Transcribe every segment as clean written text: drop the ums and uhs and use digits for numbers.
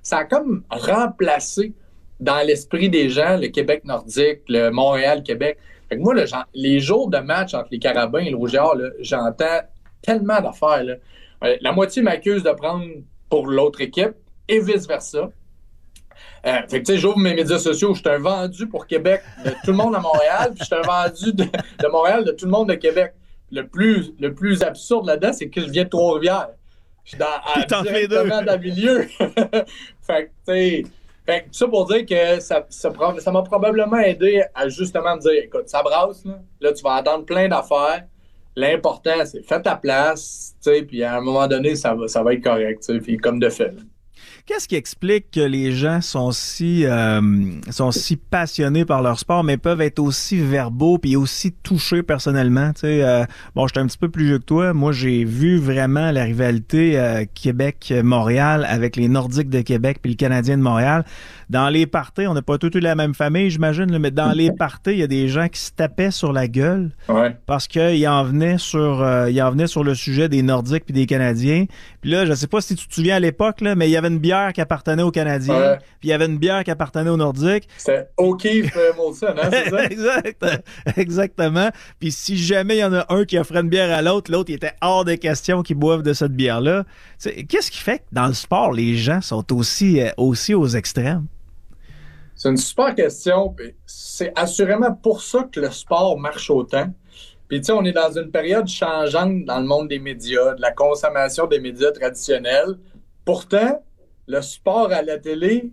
ça a comme remplacé dans l'esprit des gens le Québec nordique, le Montréal-Québec. Fait que moi, là, les jours de match entre les Carabins et l'OGA, là, j'entends tellement d'affaires. Là. La moitié m'accuse de prendre pour l'autre équipe et vice-versa. Fait que, tu sais, j'ouvre mes médias sociaux, je suis un vendu pour Québec de tout le monde à Montréal, puis je suis un vendu de Montréal de tout le monde de Québec. Le plus absurde là-dedans, c'est que je viens de Trois-Rivières. Je suis directement dans le milieu. Fait que, tu sais, fait que, tout ça pour dire que ça m'a probablement aidé à justement me dire, écoute, ça brasse, là tu vas entendre plein d'affaires. L'important, c'est fais ta place, tu sais, puis à un moment donné, ça va être correct, tu sais, puis comme de fait. Là. Qu'est-ce qui explique que les gens sont si passionnés par leur sport, mais peuvent être aussi verbaux puis aussi touchés personnellement? Tu sais, bon, j'étais un petit peu plus vieux que toi. Moi, j'ai vu vraiment la rivalité Québec-Montréal avec les Nordiques de Québec puis le Canadien de Montréal. Dans les parties, on n'a pas tous eu la même famille, j'imagine, là, mais dans les parties, il y a des gens qui se tapaient sur la gueule parce qu'ils en venaient sur le sujet des Nordiques puis des Canadiens. Puis là, je sais pas si tu te souviens à l'époque, là, mais il y avait une bière qui appartenait aux Canadiens, puis il y avait une bière qui appartenait aux Nordiques. C'était O'Keefe Molson, hein, c'est ça? Exactement. Puis si jamais il y en a un qui offrait une bière à l'autre, il était hors de question qu'ils boivent de cette bière-là. Qu'est-ce qui fait que dans le sport, les gens sont aussi aux extrêmes? C'est une super question. Puis c'est assurément pour ça que le sport marche autant. Puis, tu sais, on est dans une période changeante dans le monde des médias, de la consommation des médias traditionnels. Pourtant, le sport à la télé,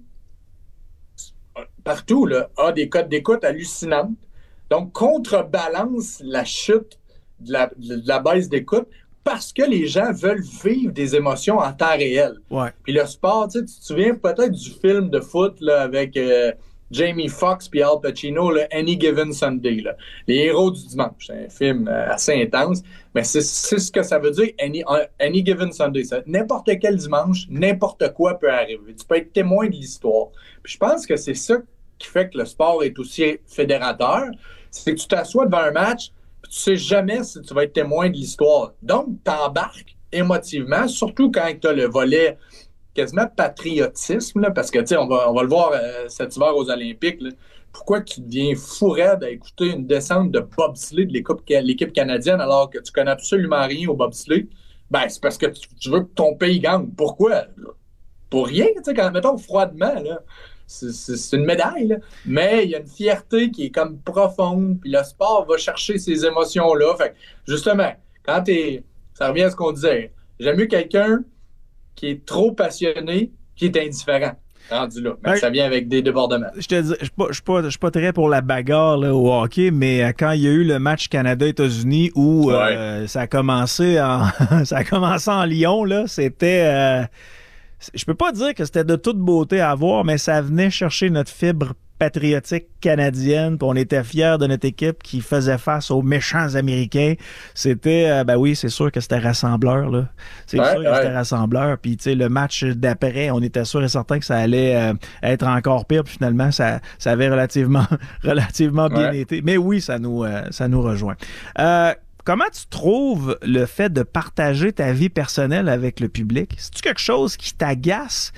partout, là, a des codes d'écoute hallucinantes. Donc, contrebalance la chute de la baisse d'écoute parce que les gens veulent vivre des émotions en temps réel. Ouais. Puis le sport, tu te souviens peut-être du film de foot là, avec Jamie Foxx puis Al Pacino, là, Any Given Sunday. Là. Les héros du dimanche. C'est un film assez intense, mais c'est ce que ça veut dire, Any Given Sunday. Ça, n'importe quel dimanche, n'importe quoi peut arriver. Tu peux être témoin de l'histoire. Puis je pense que c'est ça qui fait que le sport est aussi fédérateur. C'est que tu t'assois devant un match, puis tu sais jamais si tu vas être témoin de l'histoire. Donc, t'embarques émotivement, surtout quand tu as le volet quasiment patriotisme, là, parce que, tu sais, on va le voir cet hiver aux Olympiques, là. Pourquoi tu deviens fou raide à écouter une descente de bobsleigh de l'équipe canadienne alors que tu connais absolument rien au bobsleigh? Ben, c'est parce que tu veux que ton pays gagne. Pourquoi? Là? Pour rien, tu sais, quand mettons froidement, là. C'est une médaille, là. Mais il y a une fierté qui est comme profonde, puis le sport va chercher ces émotions-là. Fait que, justement, ça revient à ce qu'on disait, j'aime mieux quelqu'un qui est trop passionné, qui est indifférent. Rendu là. Mais ça vient avec des débordements. Je te dis, je suis pas très pour la bagarre là, au hockey, mais quand il y a eu le match Canada-États-Unis où ça a commencé en Lyon, là, c'était... je peux pas dire que c'était de toute beauté à voir, mais ça venait chercher notre fibre patriotique canadienne, puis on était fiers de notre équipe qui faisait face aux méchants Américains. C'était, ben oui, c'est sûr que c'était rassembleur, là. C'est sûr que c'était rassembleur. Puis, tu sais, le match d'après, on était sûr et certain que ça allait être encore pire, puis finalement, ça avait relativement bien été. Mais oui, ça nous rejoint. Comment tu trouves le fait de partager ta vie personnelle avec le public? C'est-tu quelque chose qui t'agace?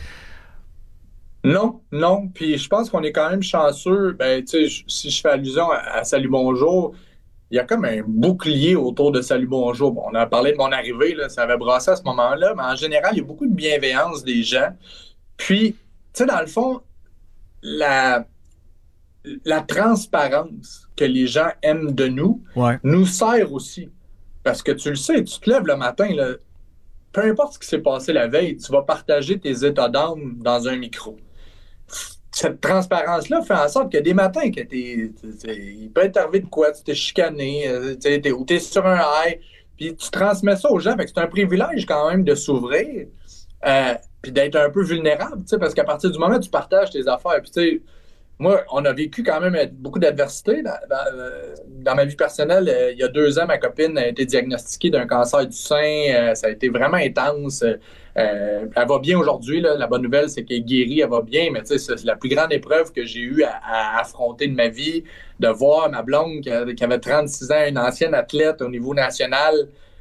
Non. Puis je pense qu'on est quand même chanceux. Ben, tu sais, si je fais allusion à Salut Bonjour, il y a comme un bouclier autour de Salut Bonjour. Bon, on a parlé de mon arrivée, là, ça avait brassé à ce moment-là, mais en général, il y a beaucoup de bienveillance des gens. Puis, tu sais, dans le fond, la transparence que les gens aiment de nous nous sert aussi. Parce que tu le sais, tu te lèves le matin, là, peu importe ce qui s'est passé la veille, tu vas partager tes états d'âme dans un micro. Cette transparence-là fait en sorte que des matins, que il peut être arrivé de quoi, tu t'es chicané, ou t'es sur un high, puis tu transmets ça aux gens. Fait que c'est un privilège quand même de s'ouvrir, puis d'être un peu vulnérable, parce qu'à partir du moment où tu partages tes affaires, puis tu sais, moi, on a vécu quand même beaucoup d'adversité. Dans ma vie personnelle, il y a 2 ans, ma copine a été diagnostiquée d'un cancer du sein. Ça a été vraiment intense. Elle va bien aujourd'hui. Là. La bonne nouvelle, c'est qu'elle est guérie, elle va bien. Mais c'est la plus grande épreuve que j'ai eue à affronter de ma vie, de voir ma blonde qui avait 36 ans, une ancienne athlète au niveau national,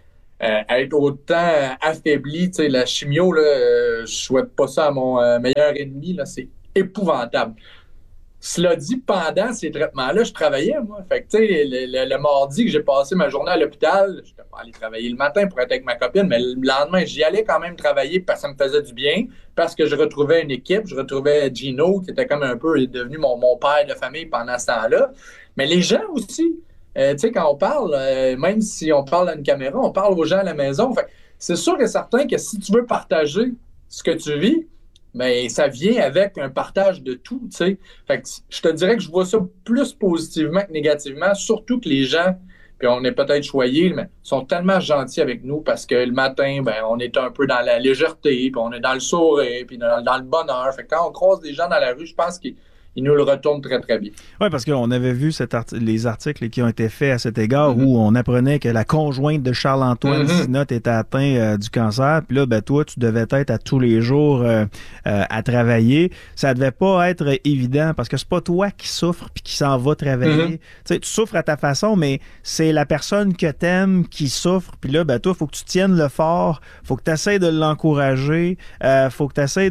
être autant affaibli, tu sais, la chimio, là, je souhaite pas ça à mon meilleur ennemi, là, c'est épouvantable. Cela dit, pendant ces traitements-là, je travaillais, moi. Fait que, tu sais, le mardi que j'ai passé ma journée à l'hôpital, je n'étais pas allé travailler le matin pour être avec ma copine, mais le lendemain, j'y allais quand même travailler parce que ça me faisait du bien, parce que je retrouvais une équipe, je retrouvais Gino, qui était comme un peu devenu mon père de famille pendant ce temps-là. Mais les gens aussi, tu sais, quand on parle, même si on parle à une caméra, on parle aux gens à la maison. Fait que c'est sûr et certain que si tu veux partager ce que tu vis, mais ça vient avec un partage de tout, tu sais. Fait que je te dirais que je vois ça plus positivement que négativement, surtout que les gens, puis on est peut-être choyés, mais sont tellement gentils avec nous parce que le matin, ben, on est un peu dans la légèreté, puis on est dans le sourire, puis dans le bonheur. Fait que quand on croise des gens dans la rue, je pense qu'ils nous le retournent très, très bien. Oui, parce qu'on avait vu les articles qui ont été faits à cet égard où on apprenait que la conjointe de Charles-Antoine Sinotte était atteinte du cancer. Puis là, ben, toi, tu devais être à tous les jours à travailler. Ça devait pas être évident parce que c'est pas toi qui souffres puis qui s'en va travailler. Tu sais, tu souffres à ta façon, mais c'est la personne que t'aimes qui souffre. Puis là, ben, toi, il faut que tu tiennes le fort. Faut que tu essaies de l'encourager. Faut que tu essaies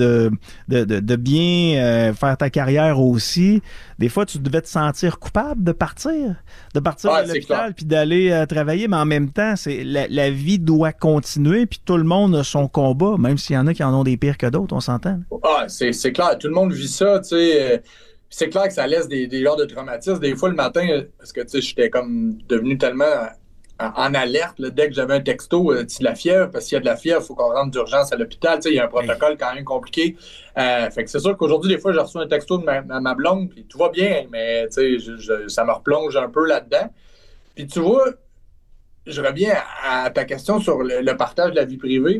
de bien faire ta carrière aussi. Des fois, tu devais te sentir coupable de partir de l'hôpital puis d'aller travailler, mais en même temps, la vie doit continuer puis tout le monde a son combat, même s'il y en a qui en ont des pires que d'autres, on s'entend. Ah, c'est clair, tout le monde vit ça, tu sais. C'est clair que ça laisse des genres de traumatismes. Des fois, le matin, parce que, tu sais, j'étais comme devenu tellement en alerte, là, dès que j'avais un texto, tu de la fièvre, parce qu'il y a de la fièvre, il faut qu'on rentre d'urgence à l'hôpital. Tu sais, il y a un protocole quand même compliqué. Fait que c'est sûr qu'aujourd'hui, des fois, j'ai reçu un texto de ma blonde, puis tout va bien, mais tu sais, ça me replonge un peu là-dedans. Puis tu vois, je reviens à ta question sur le partage de la vie privée.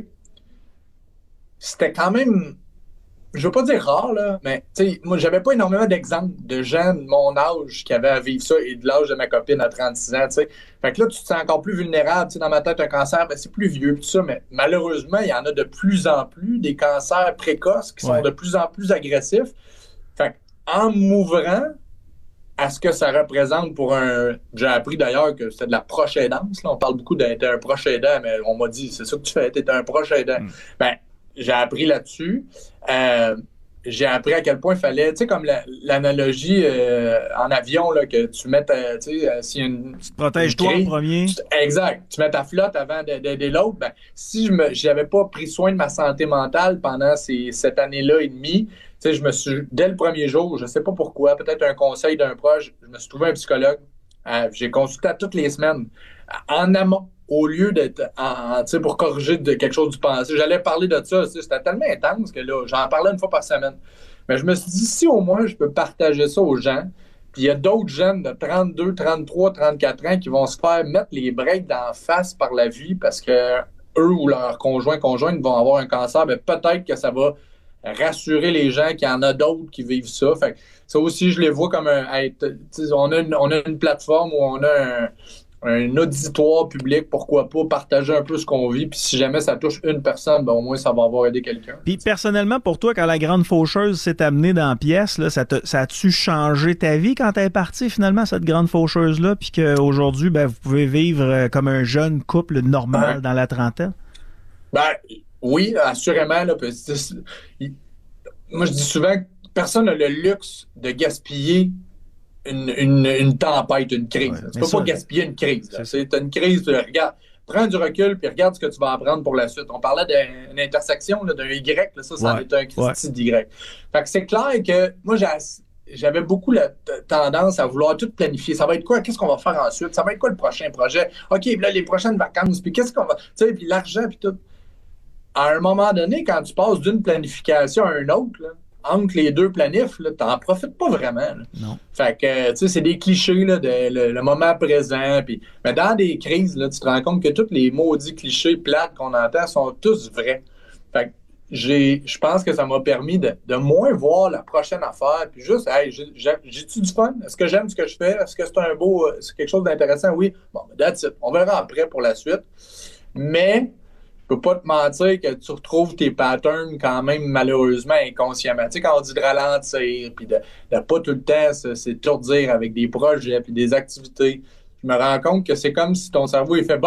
C'était quand même, je veux pas dire rare, là, mais tu sais, moi, j'avais pas énormément d'exemples de gens de mon âge qui avaient à vivre ça et de l'âge de ma copine à 36 ans, tu sais. Fait que là, tu te sens encore plus vulnérable, tu sais, dans ma tête, un cancer, ben, c'est plus vieux, tout ça, mais malheureusement, il y en a de plus en plus, des cancers précoces qui sont de plus en plus agressifs. Fait que, en m'ouvrant à ce que ça représente pour un... J'ai appris d'ailleurs que c'était de la proche aidance, là. On parle beaucoup d'être un proche aidant, mais on m'a dit, c'est ça que tu fais, t'es un proche aidant. Ben, j'ai appris là-dessus. J'ai appris à quel point il fallait, tu sais, comme l'analogie en avion, là, que tu mettes, tu sais, s'il y a une. Tu te protèges toi en premier. Exact. Tu mets ta flotte avant d'aider l'autre. Ben, si je n'avais pas pris soin de ma santé mentale pendant cette année-là et demie, tu sais, je me suis, dès le premier jour, je ne sais pas pourquoi, peut-être un conseil d'un proche, je me suis trouvé un psychologue. J'ai consulté toutes les semaines, en amont, au lieu d'être pour corriger quelque chose du passé. J'allais parler de ça. C'était tellement intense que là, j'en parlais une fois par semaine. Mais je me suis dit, si au moins je peux partager ça aux gens, puis il y a d'autres jeunes de 32, 33, 34 ans qui vont se faire mettre les breaks d'en face par la vie parce que eux ou leurs conjointes vont avoir un cancer, ben peut-être que ça va rassurer les gens qu'il y en a d'autres qui vivent ça. Fait que ça aussi, je les vois comme on a une plateforme où on a un auditoire public, pourquoi pas partager un peu ce qu'on vit, puis si jamais ça touche une personne, ben au moins ça va avoir aidé quelqu'un. Puis personnellement, pour toi, quand la grande faucheuse s'est amenée dans la pièce, là, ça a-tu changé ta vie quand t'es parti finalement, cette grande faucheuse-là, puis qu'aujourd'hui, ben, vous pouvez vivre comme un jeune couple normal dans la trentaine? Ben oui, assurément. Là, moi, je dis souvent que personne n'a le luxe de gaspiller une tempête, une crise. Ouais, tu peux pas gaspiller une crise. C'est une crise, regarde, prends du recul puis regarde ce que tu vas apprendre pour la suite. On parlait d'une intersection, d'un Y, là, ça est un Christi d'Y. Fait que c'est clair que moi, j'avais beaucoup la tendance à vouloir tout planifier. Ça va être quoi? Qu'est-ce qu'on va faire ensuite? Ça va être quoi le prochain projet? OK, là, les prochaines vacances, puis qu'est-ce qu'on va... Tu sais, puis l'argent, puis tout. À un moment donné, quand tu passes d'une planification à une autre, là, entre les deux planifs, tu n'en profites pas vraiment. Là. Non. Fait que, tu sais, c'est des clichés, là, le moment présent. Mais dans des crises, là, tu te rends compte que tous les maudits clichés plates qu'on entend sont tous vrais. Fait que je pense que ça m'a permis de moins voir la prochaine affaire. Puis juste, hey, j'ai-tu du fun? Est-ce que j'aime ce que je fais? Est-ce que c'est quelque chose d'intéressant? Oui. Bon, that's it. On verra après pour la suite. Mais je peux pas te mentir que tu retrouves tes patterns quand même malheureusement inconsciemment. Tu sais, quand on dit de ralentir, puis de pas tout le temps s'étourdir avec des projets puis des activités, je me rends compte que c'est comme si ton cerveau il fait bon,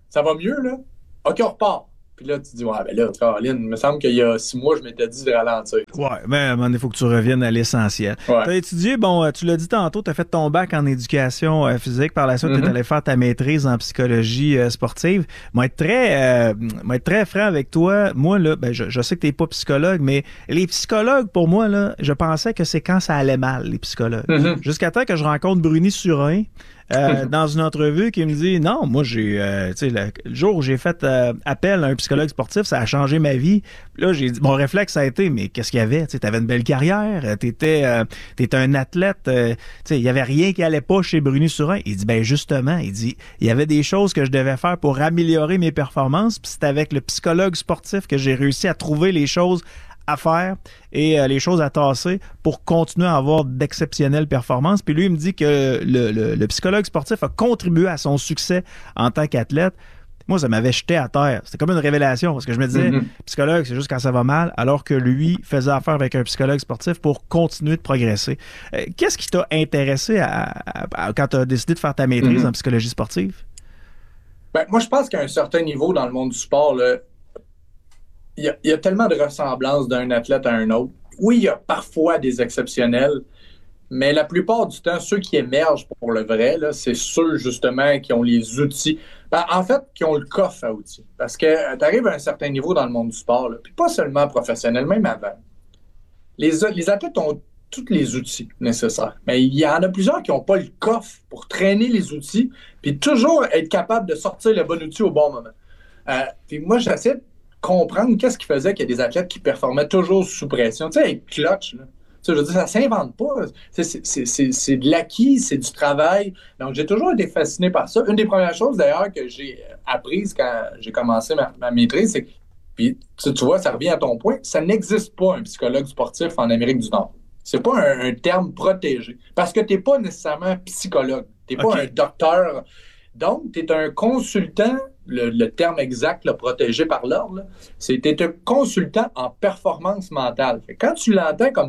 ça va mieux, là? OK, on repart. Puis là, tu dis, ouais, ben là, Caroline, il me semble qu'il y a 6 mois, je m'étais dit de ralentir. Ouais, mais à un moment donné, il faut que tu reviennes à l'essentiel. Ouais. Tu as étudié, bon, tu l'as dit tantôt, tu as fait ton bac en éducation physique. Par la suite, tu es allé faire ta maîtrise en psychologie sportive. Moi, être très franc avec toi, moi, là, ben, je sais que tu n'es pas psychologue, mais les psychologues, pour moi, là, je pensais que c'est quand ça allait mal, les psychologues. Jusqu'à temps que je rencontre Bruni Surin. Dans une entrevue qui me dit non, moi j'ai le jour où j'ai fait appel à un psychologue sportif, ça a changé ma vie. Puis là, j'ai dit, mon réflexe ça a été, mais qu'est-ce qu'il y avait? Tu avais une belle carrière, t'étais un athlète, il y avait rien qui allait pas chez Bruni Surin. Il dit, ben justement, il dit, il y avait des choses que je devais faire pour améliorer mes performances, puis c'est avec le psychologue sportif que j'ai réussi à trouver les choses à faire et les choses à tasser pour continuer à avoir d'exceptionnelles performances. Puis lui, il me dit que le psychologue sportif a contribué à son succès en tant qu'athlète. Moi, ça m'avait jeté à terre. C'était comme une révélation parce que je me disais, psychologue, c'est juste quand ça va mal, alors que lui faisait affaire avec un psychologue sportif pour continuer de progresser. Qu'est-ce qui t'a intéressé quand tu as décidé de faire ta maîtrise en psychologie sportive? Ben, moi, je pense qu'à un certain niveau dans le monde du sport, là, il y a tellement de ressemblances d'un athlète à un autre. Oui, il y a parfois des exceptionnels, mais la plupart du temps, ceux qui émergent pour le vrai, là, c'est ceux, justement, qui ont les outils. Ben, en fait, qui ont le coffre à outils. Parce que tu arrives à un certain niveau dans le monde du sport, là, puis pas seulement professionnel, même avant. Les athlètes ont tous les outils nécessaires. Mais il y en a plusieurs qui n'ont pas le coffre pour traîner les outils, puis toujours être capable de sortir le bon outil au bon moment. Puis moi, j'essaie de comprendre qu'est-ce qui faisait qu'il y a des athlètes qui performaient toujours sous pression. Tu sais, avec clutch, là. Je veux dire, ça ne s'invente pas. C'est de l'acquis, c'est du travail. Donc, j'ai toujours été fasciné par ça. Une des premières choses, d'ailleurs, que j'ai apprises quand j'ai commencé ma maîtrise, c'est que, puis tu vois, ça revient à ton point, ça n'existe pas un psychologue sportif en Amérique du Nord. C'est pas un terme protégé. Parce que tu n'es pas nécessairement psychologue. Tu n'es pas un docteur. Donc, tu es un consultant, le terme exact, le protégé par l'ordre, c'est que tu es un consultant en performance mentale. Quand tu l'entends comme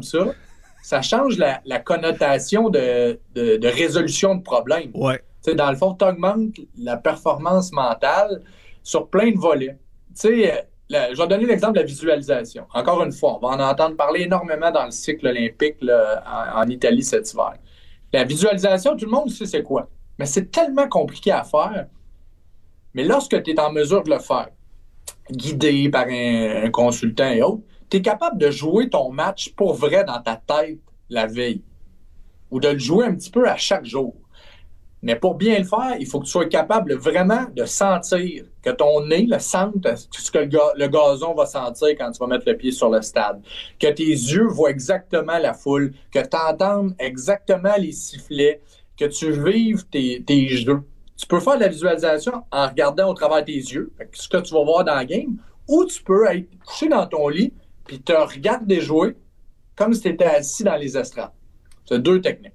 ça change la connotation de résolution de problèmes. Ouais. Dans le fond, tu augmentes la performance mentale sur plein de volets. Je vais donner l'exemple de la visualisation. Encore une fois, on va en entendre parler énormément dans le cycle olympique là, en Italie cet hiver. La visualisation, tout le monde sait c'est quoi. Mais c'est tellement compliqué à faire. Mais lorsque tu es en mesure de le faire, guidé par un consultant et autres, tu es capable de jouer ton match pour vrai dans ta tête la veille. Ou de le jouer un petit peu à chaque jour. Mais pour bien le faire, il faut que tu sois capable vraiment de sentir que ton nez le sente ce que le gazon va sentir quand tu vas mettre le pied sur le stade. Que tes yeux voient exactement la foule, que tu entendes exactement les sifflets, que tu vives tes jeux. Tu peux faire de la visualisation en regardant au travers de tes yeux, ce que tu vas voir dans la game, ou tu peux être couché dans ton lit puis te regarder jouer comme si tu étais assis dans les estrades. C'est 2 techniques.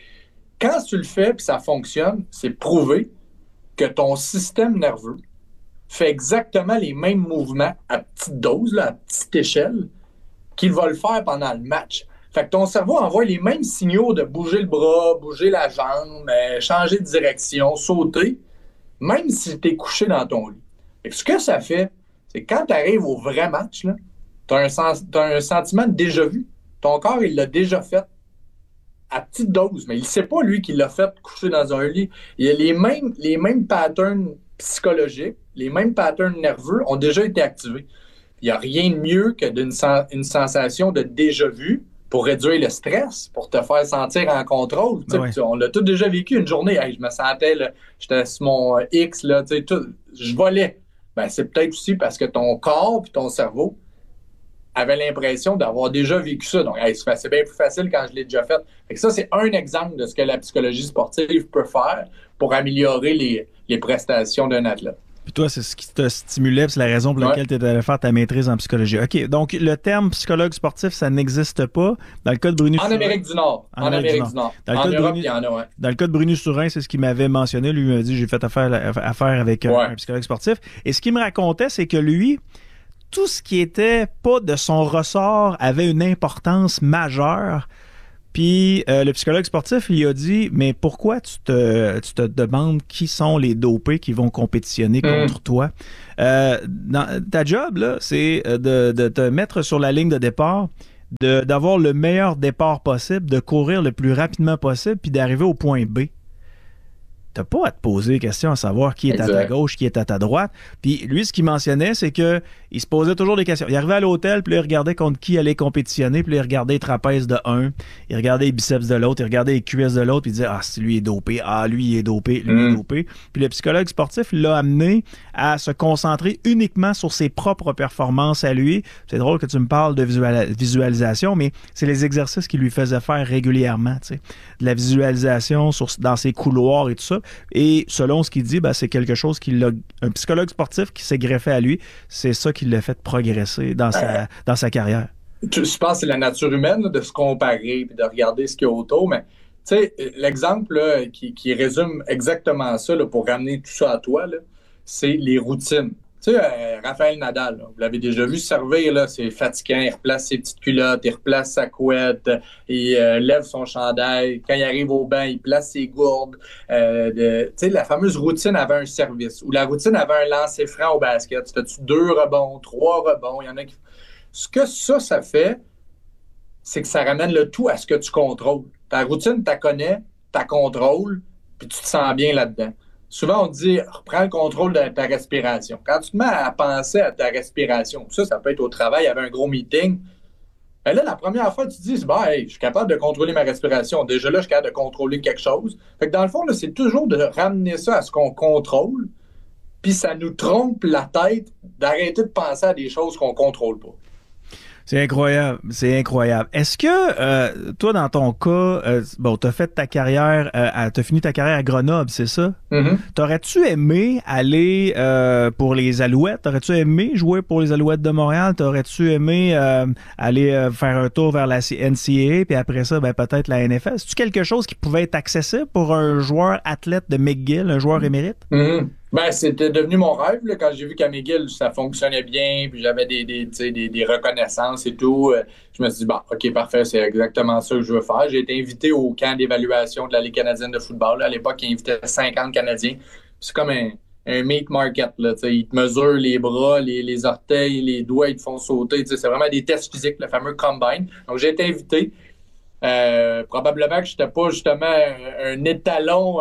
Quand tu le fais et ça fonctionne, c'est prouvé que ton système nerveux fait exactement les mêmes mouvements à petite dose, là, à petite échelle, qu'il va le faire pendant le match. Fait que ton cerveau envoie les mêmes signaux de bouger le bras, bouger la jambe, changer de direction, sauter, même si tu es couché dans ton lit. Fait que ce que ça fait, c'est que quand tu arrives au vrai match, tu as un sentiment de déjà-vu. Ton corps, il l'a déjà fait à petite dose, mais il ne sait pas, lui, qu'il l'a fait coucher dans un lit. Il y a les mêmes patterns psychologiques, les mêmes patterns nerveux ont déjà été activés. Il n'y a rien de mieux que une sensation de déjà-vu pour réduire le stress, pour te faire sentir en contrôle. Ouais. On l'a tous déjà vécu une journée. Hey, je me sentais, j'étais sur mon X, là, je volais. Ben, c'est peut-être aussi parce que ton corps et ton cerveau avaient l'impression d'avoir déjà vécu ça. Donc, hey, c'est bien plus facile quand je l'ai déjà fait. Fait que ça, c'est un exemple de ce que la psychologie sportive peut faire pour améliorer les prestations d'un athlète. Puis toi, c'est ce qui te stimulait, c'est la raison pour laquelle tu étais allé faire ta maîtrise en psychologie. OK, donc le terme psychologue sportif, ça n'existe pas. Dans le cas de Bruni Surin... En Amérique du Nord. En Amérique du Nord. En Europe, il y en a, ouais. Dans le cas de Bruni Surin, c'est ce qu'il m'avait mentionné. Lui m'a dit, j'ai fait affaire avec un psychologue sportif. Et ce qu'il me racontait, c'est que lui, tout ce qui était pas de son ressort avait une importance majeure. Puis le psychologue sportif lui a dit, mais pourquoi tu te demandes qui sont les dopés qui vont compétitionner contre toi? Ta job, là, c'est de te mettre sur la ligne de départ, d'avoir le meilleur départ possible, de courir le plus rapidement possible, puis d'arriver au point B. T'as pas à te poser des questions à savoir qui est à ta gauche, qui est à ta droite. Puis lui, ce qu'il mentionnait, c'est que il se posait toujours des questions. Il arrivait à l'hôtel, puis là, il regardait contre qui allait compétitionner, puis là, il regardait les trapèzes de un, il regardait les biceps de l'autre, il regardait les cuisses de l'autre, puis il disait « Ah, si lui est dopé, ah, lui il est dopé, lui il est dopé. » Puis le psychologue sportif l'a amené à se concentrer uniquement sur ses propres performances à lui. C'est drôle que tu me parles de visualisation, mais c'est les exercices qu'il lui faisait faire régulièrement, tu sais. De la visualisation dans ses couloirs et tout ça. Et selon ce qu'il dit, ben, c'est quelque chose un psychologue sportif qui s'est greffé à lui, c'est ça qui l'a fait progresser dans sa carrière. Je pense que c'est la nature humaine là, de se comparer et de regarder ce qu'il y a autour, mais tu sais, l'exemple là, qui résume exactement ça là, pour ramener tout ça à toi, là, c'est les routines. Tu sais, Raphaël Nadal, là, vous l'avez déjà vu servir, là, c'est fatigant, il replace ses petites culottes, il replace sa couette, il lève son chandail, quand il arrive au banc, il place ses gourdes. Tu sais, la fameuse routine avait un service, ou la routine avait un lancer franc au basket. Fais-tu 2 rebonds, 3 rebonds, il y en a qui... Ce que ça fait, c'est que ça ramène le tout à ce que tu contrôles. Ta routine, tu la connais, tu la contrôles, puis tu te sens bien là-dedans. Souvent, on dit, reprends le contrôle de ta respiration. Quand tu te mets à penser à ta respiration, ça peut être au travail, il y avait un gros meeting. Ben là, la première fois, tu te dis, hey, je suis capable de contrôler ma respiration. Déjà là, je suis capable de contrôler quelque chose. Fait que dans le fond, là, c'est toujours de ramener ça à ce qu'on contrôle, puis ça nous trompe la tête d'arrêter de penser à des choses qu'on contrôle pas. C'est incroyable, c'est incroyable. Est-ce que toi, dans ton cas, t'as fait ta carrière, t'as fini ta carrière à Grenoble, c'est ça? Mm-hmm. T'aurais-tu aimé aller pour les Alouettes? T'aurais-tu aimé jouer pour les Alouettes de Montréal? T'aurais-tu aimé aller faire un tour vers la NCAA, puis après ça, peut-être la NFL? C'est-tu quelque chose qui pouvait être accessible pour un joueur athlète de McGill, un joueur émérite? Mm-hmm. C'était devenu mon rêve là, quand j'ai vu qu'à McGill, ça fonctionnait bien, puis j'avais des reconnaissances et tout. Je me suis dit, OK, parfait, c'est exactement ça que je veux faire. J'ai été invité au camp d'évaluation de la Ligue canadienne de football. Là. À l'époque, ils invitaient 50 Canadiens. C'est comme un meat market. Là, ils te mesurent les bras, les orteils, les doigts, ils te font sauter. C'est vraiment des tests physiques, le fameux combine. Donc, j'ai été invité. Probablement que je n'étais pas justement un étalon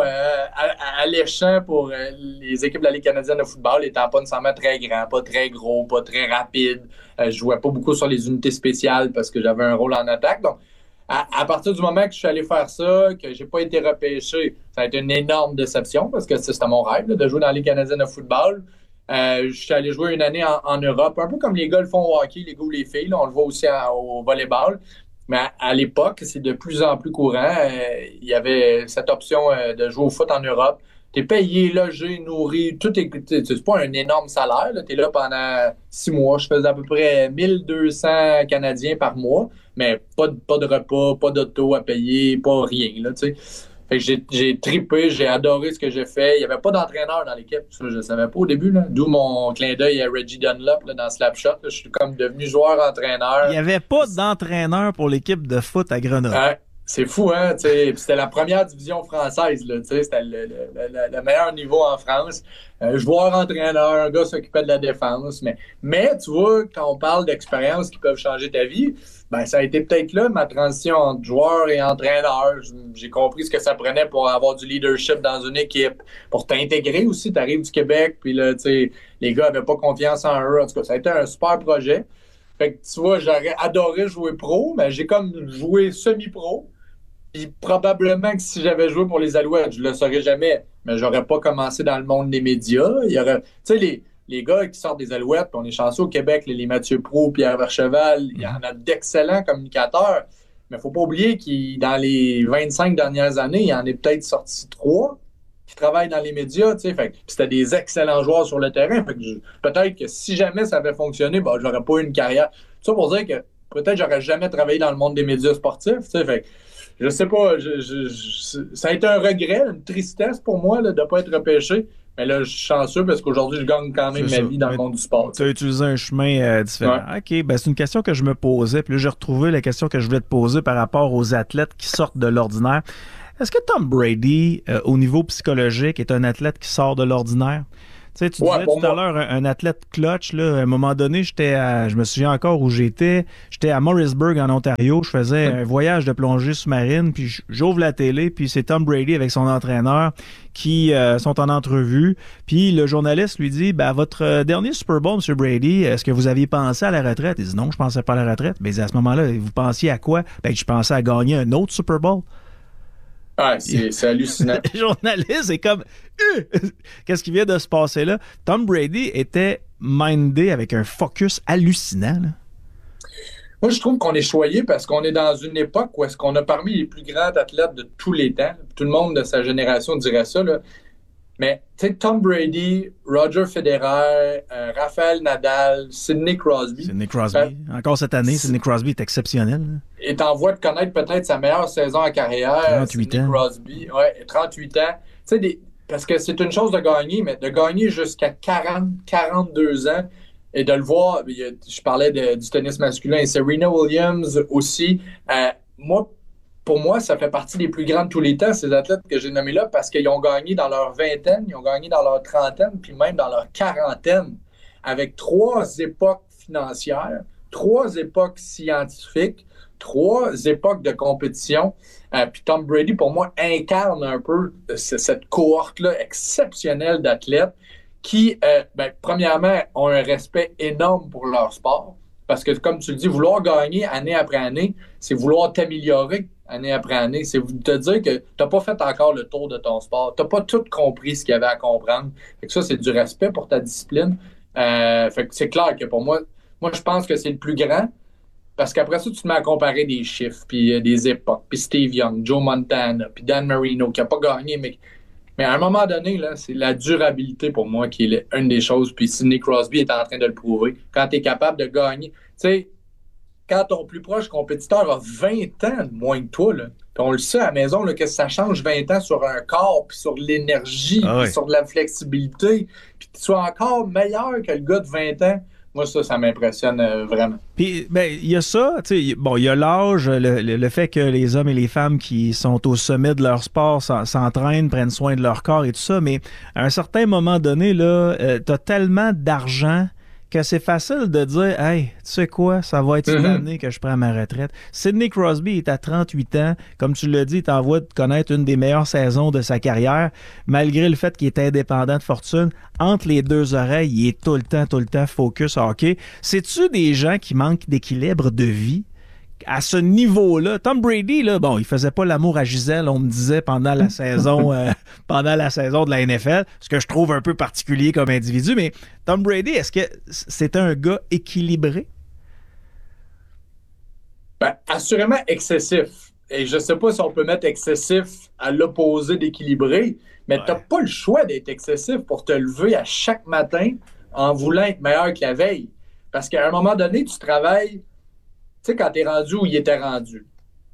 alléchant pour les équipes de la Ligue canadienne de football, étant pas nécessairement très grand, pas très gros, pas très rapide. Je jouais pas beaucoup sur les unités spéciales parce que j'avais un rôle en attaque. Donc, à partir du moment que je suis allé faire ça, que j'ai pas été repêché, ça a été une énorme déception parce que c'était mon rêve là, de jouer dans la Ligue canadienne de football. Je suis allé jouer une année en Europe, un peu comme les gars le font au hockey, les gars ou les filles. Là, on le voit aussi au volleyball. Mais à l'époque, c'est de plus en plus courant. Il y avait cette option de jouer au foot en Europe. T'es payé, logé, nourri, tout est... C'est pas un énorme salaire. T'es là pendant 6 mois. Je faisais à peu près 1200 Canadiens par mois, mais pas de repas, pas d'auto à payer, pas rien. Là, t'sais. Fait que j'ai trippé, j'ai adoré ce que j'ai fait. Il n'y avait pas d'entraîneur dans l'équipe, ça je ne savais pas au début. Là. D'où mon clin d'œil à Reggie Dunlop là, dans Slapshot. Là. Je suis comme devenu joueur-entraîneur. Il n'y avait pas d'entraîneur pour l'équipe de foot à Grenoble. C'est fou, hein? C'était la première division française. Là, c'était le meilleur niveau en France. Joueur-entraîneur, un gars s'occupait de la défense. Mais tu vois, quand on parle d'expériences qui peuvent changer ta vie, ça a été peut-être là ma transition entre joueur et entraîneur. J'ai compris ce que ça prenait pour avoir du leadership dans une équipe, pour t'intégrer aussi. Tu arrives du Québec, puis là, les gars n'avaient pas confiance en eux. En tout cas, ça a été un super projet. Fait que tu vois, j'aurais adoré jouer pro, mais j'ai comme joué semi-pro. Puis probablement que si j'avais joué pour les Alouettes, je le saurais jamais, mais j'aurais pas commencé dans le monde des médias. Il y aurait, tu sais, les gars qui sortent des Alouettes, on est chanceux au Québec, les Mathieu Pro, Pierre Vercheval, il y en a d'excellents communicateurs, mais faut pas oublier que dans les 25 dernières années, il y en est peut-être sorti 3 qui travaillent dans les médias, tu sais, fait que c'était des excellents joueurs sur le terrain, fait que peut-être que si jamais ça avait fonctionné, j'aurais pas eu une carrière. Tout ça pour dire que peut-être j'aurais jamais travaillé dans le monde des médias sportifs. Tu sais, fait je sais pas, ça a été un regret, une tristesse pour moi là, de ne pas être repêché. Mais là, je suis chanceux parce qu'aujourd'hui, je gagne quand même ma vie dans le monde du sport. Tu as utilisé un chemin différent. Ouais. OK, ben c'est une question que je me posais. Puis là, j'ai retrouvé la question que je voulais te poser par rapport aux athlètes qui sortent de l'ordinaire. Est-ce que Tom Brady, au niveau psychologique, est un athlète qui sort de l'ordinaire? Tu sais, tu disais tout à l'heure un athlète clutch, là, à un moment donné, je me souviens encore où j'étais à Morrisburg, en Ontario, je faisais un voyage de plongée sous-marine, puis j'ouvre la télé, puis c'est Tom Brady avec son entraîneur qui sont en entrevue, puis le journaliste lui dit, à votre dernier Super Bowl, M. Brady, est-ce que vous aviez pensé à la retraite? Il dit non, je pensais pas à la retraite. Mais à ce moment-là, vous pensiez à quoi? Je pensais à gagner un autre Super Bowl. Ah, c'est hallucinant. Le journaliste est comme qu'est-ce qui vient de se passer là? Tom Brady était mindé avec un focus hallucinant. Là. Moi, je trouve qu'on est choyé parce qu'on est dans une époque où est-ce qu'on a parmi les plus grands athlètes de tous les temps. Tout le monde de sa génération dirait ça. Là. Mais tu sais, Tom Brady, Roger Federer, Rafael Nadal, Sidney Crosby. Sidney Crosby. Encore cette année, Sidney Crosby est exceptionnel. Là. Est en voie de connaître peut-être sa meilleure saison en carrière. 38 Sidney ans. Crosby, ouais, 38 ans. Tu sais, parce que c'est une chose de gagner, mais de gagner jusqu'à 40, 42 ans et de le voir, je parlais du tennis masculin, et Serena Williams aussi. Pour moi, ça fait partie des plus grands de tous les temps, ces athlètes que j'ai nommés là, parce qu'ils ont gagné dans leur vingtaine, ils ont gagné dans leur trentaine, puis même dans leur quarantaine, avec 3 époques financières, 3 époques scientifiques, 3 époques de compétition. Puis Tom Brady, pour moi, incarne un peu cette cohorte-là exceptionnelle d'athlètes qui, premièrement, ont un respect énorme pour leur sport. Parce que, comme tu le dis, vouloir gagner année après année, c'est vouloir t'améliorer année après année. C'est te dire que tu n'as pas fait encore le tour de ton sport. Tu n'as pas tout compris ce qu'il y avait à comprendre. Fait que ça, c'est du respect pour ta discipline. Fait que c'est clair que pour moi, je pense que c'est le plus grand. Parce qu'après ça, tu te mets à comparer des chiffres, puis des époques, puis Steve Young, Joe Montana, puis Dan Marino, qui n'a pas gagné, mais à un moment donné, là, c'est la durabilité pour moi qui est une des choses. Puis Sidney Crosby est en train de le prouver. Quand tu es capable de gagner, tu sais, quand ton plus proche compétiteur a 20 ans de moins que toi, là, puis on le sait à la maison, là, que ça change 20 ans sur un corps, puis sur l'énergie, puis sur de la flexibilité, puis que tu sois encore meilleur que le gars de 20 ans. Moi, ça m'impressionne vraiment. Puis, il y a ça, tu sais, bon, il y a l'âge, le fait que les hommes et les femmes qui sont au sommet de leur sport s'entraînent, prennent soin de leur corps et tout ça, mais à un certain moment donné, là, t'as tellement d'argent que c'est facile de dire « Hey, tu sais quoi, ça va être cette année que je prends ma retraite. » Sidney Crosby est à 38 ans. Comme tu l'as dit, il est en voie de connaître une des meilleures saisons de sa carrière. Malgré le fait qu'il est indépendant de fortune, entre les deux oreilles, il est tout le temps focus hockey. C'est-tu des gens qui manquent d'équilibre de vie? À ce niveau-là, Tom Brady, là, bon, il faisait pas l'amour à Gisèle, on me disait pendant la saison de la NFL, ce que je trouve un peu particulier comme individu, mais Tom Brady, est-ce que c'est un gars équilibré? Assurément excessif. Et je sais pas si on peut mettre excessif à l'opposé d'équilibré, mais t'as pas le choix d'être excessif pour te lever à chaque matin en voulant être meilleur que la veille. Parce qu'à un moment donné, tu travailles. Tu sais, quand tu es rendu où il était rendu,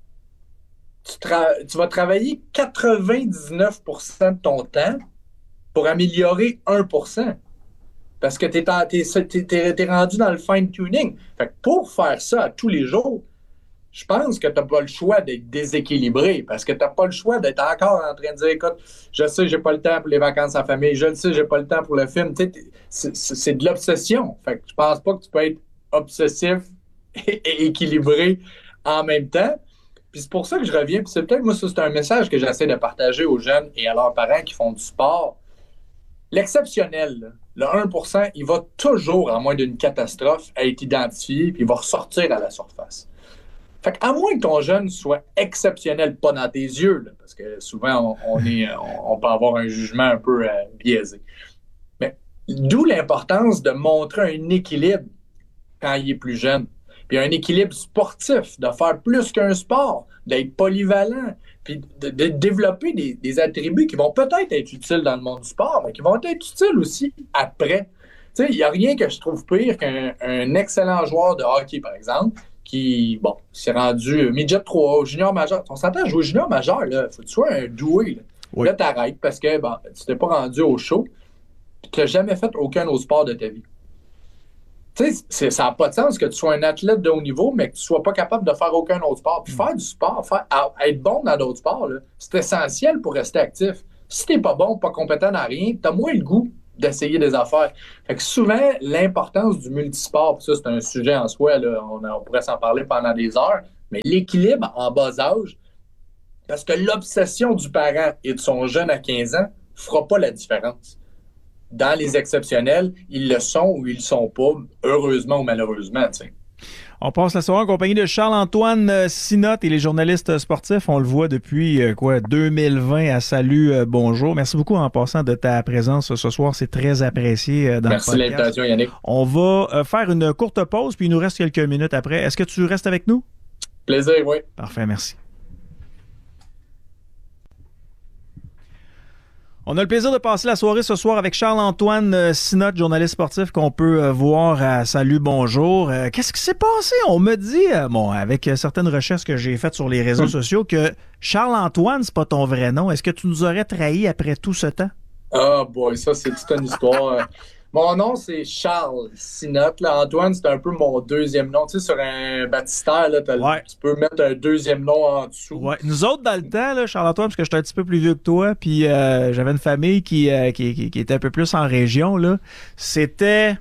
tu vas travailler 99% de ton temps pour améliorer 1%. Parce que tu es rendu dans le fine-tuning. Fait que pour faire ça tous les jours, je pense que tu n'as pas le choix d'être déséquilibré. Parce que tu n'as pas le choix d'être encore en train de dire « Écoute, je sais, j'ai pas le temps pour les vacances en famille. Je le sais, j'ai pas le temps pour le film. » Tu sais, c'est de l'obsession. Fait que je pense pas que tu peux être obsessif et équilibré en même temps. Puis c'est pour ça que je reviens. Puis c'est peut-être, moi, ça, c'est un message que j'essaie de partager aux jeunes et à leurs parents qui font du sport. L'exceptionnel, le 1%, il va toujours, à moins d'une catastrophe, être identifié puis il va ressortir à la surface. Fait qu'à moins que ton jeune soit exceptionnel, pas dans tes yeux, là, parce que souvent, on peut avoir un jugement un peu biaisé. Mais d'où l'importance de montrer un équilibre quand il est plus jeune. Puis un équilibre sportif, de faire plus qu'un sport, d'être polyvalent, puis de développer des attributs qui vont peut-être être utiles dans le monde du sport, mais qui vont être utiles aussi après. Tu sais, il n'y a rien que je trouve pire qu'un excellent joueur de hockey, par exemple, qui, bon, s'est rendu midget 3, junior majeur. On s'entend à jouer junior majeur, là. Faut que tu sois un doué, là. Oui. Là, t'arrêtes parce que, bon, tu t'es pas rendu au show, puis tu n'as jamais fait aucun autre sport de ta vie. Tu sais, ça n'a pas de sens que tu sois un athlète de haut niveau, mais que tu ne sois pas capable de faire aucun autre sport. Puis faire du sport, être bon dans d'autres sports, là, c'est essentiel pour rester actif. Si tu n'es pas bon, pas compétent dans rien, tu as moins le goût d'essayer des affaires. Fait que souvent, l'importance du multisport, puis ça, c'est un sujet en soi, là, on pourrait s'en parler pendant des heures, mais l'équilibre en bas âge, parce que l'obsession du parent et de son jeune à 15 ans ne fera pas la différence. Dans les exceptionnels, ils le sont ou ils le sont pas, heureusement ou malheureusement. T'sais. On passe la soirée en compagnie de Charles-Antoine Sinotte et les journalistes sportifs. On le voit depuis 2020 à Salut, bonjour. Merci beaucoup en passant de ta présence ce soir. C'est très apprécié dans Merci le podcast. Merci de l'invitation, Yannick. On va faire une courte pause, puis il nous reste quelques minutes après. Est-ce que tu restes avec nous? Plaisir, oui. Parfait, merci. On a le plaisir de passer la soirée ce soir avec Charles-Antoine Sinotte, journaliste sportif qu'on peut voir à Salut, bonjour. Qu'est-ce qui s'est passé? On me dit, avec certaines recherches que j'ai faites sur les réseaux sociaux, que Charles-Antoine, c'est pas ton vrai nom. Est-ce que tu nous aurais trahi après tout ce temps? Ah, boy, ça, c'est toute une histoire. Mon nom, c'est Charles Sinotte. Là. Antoine, c'est un peu mon deuxième nom. Tu sais, sur un baptistère, là, tu peux mettre un deuxième nom en dessous. Ouais. Nous autres, dans le temps, là, Charles-Antoine, parce que j'étais un petit peu plus vieux que toi, puis j'avais une famille qui était un peu plus en région, là, c'était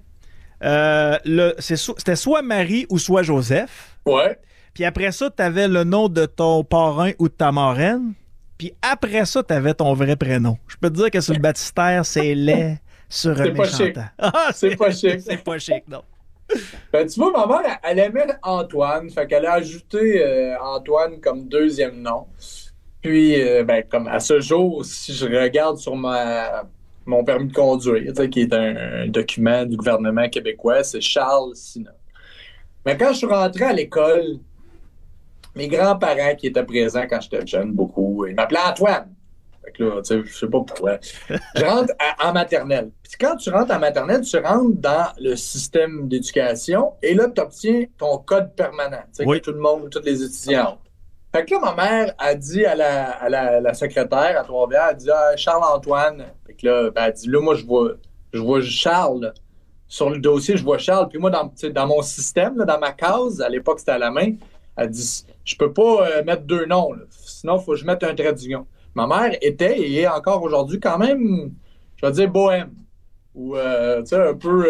soit Marie ou soit Joseph. Ouais. Puis après ça, tu avais le nom de ton parrain ou de ta marraine. Puis après ça, tu avais ton vrai prénom. Je peux te dire que sur le baptistère, c'est laid. Sur c'est pas chic. C'est pas chic. C'est pas chic, non. Ben, tu vois, ma mère, elle aimait Antoine. Fait qu'elle a ajouté Antoine comme deuxième nom. Puis, comme à ce jour, si je regarde sur mon permis de conduire, qui est un document du gouvernement québécois, c'est Charles Sinotte. Mais quand je suis rentré à l'école, mes grands-parents qui étaient présents quand j'étais jeune, beaucoup, ils m'appelaient Antoine. Fait que là, je sais pas pourquoi. Je rentre en maternelle. Puis quand tu rentres en maternelle, tu rentres dans le système d'éducation et là, tu obtiens ton code permanent. Oui. Que tout le monde, tous les étudiants ont. Fait que là, ma mère a dit à la secrétaire à Trois-Rivières, elle dit Charles-Antoine. Fait que là, elle dit là, moi, je vois Charles. Là. Sur le dossier, je vois Charles. Puis moi, dans mon système, là, dans ma case, à l'époque, c'était à la main, elle dit je peux pas mettre deux noms. Là. Sinon, il faut que je mette un trait d'union. Ma mère était et est encore aujourd'hui quand même, je vais dire, bohème. Ou, tu sais, un peu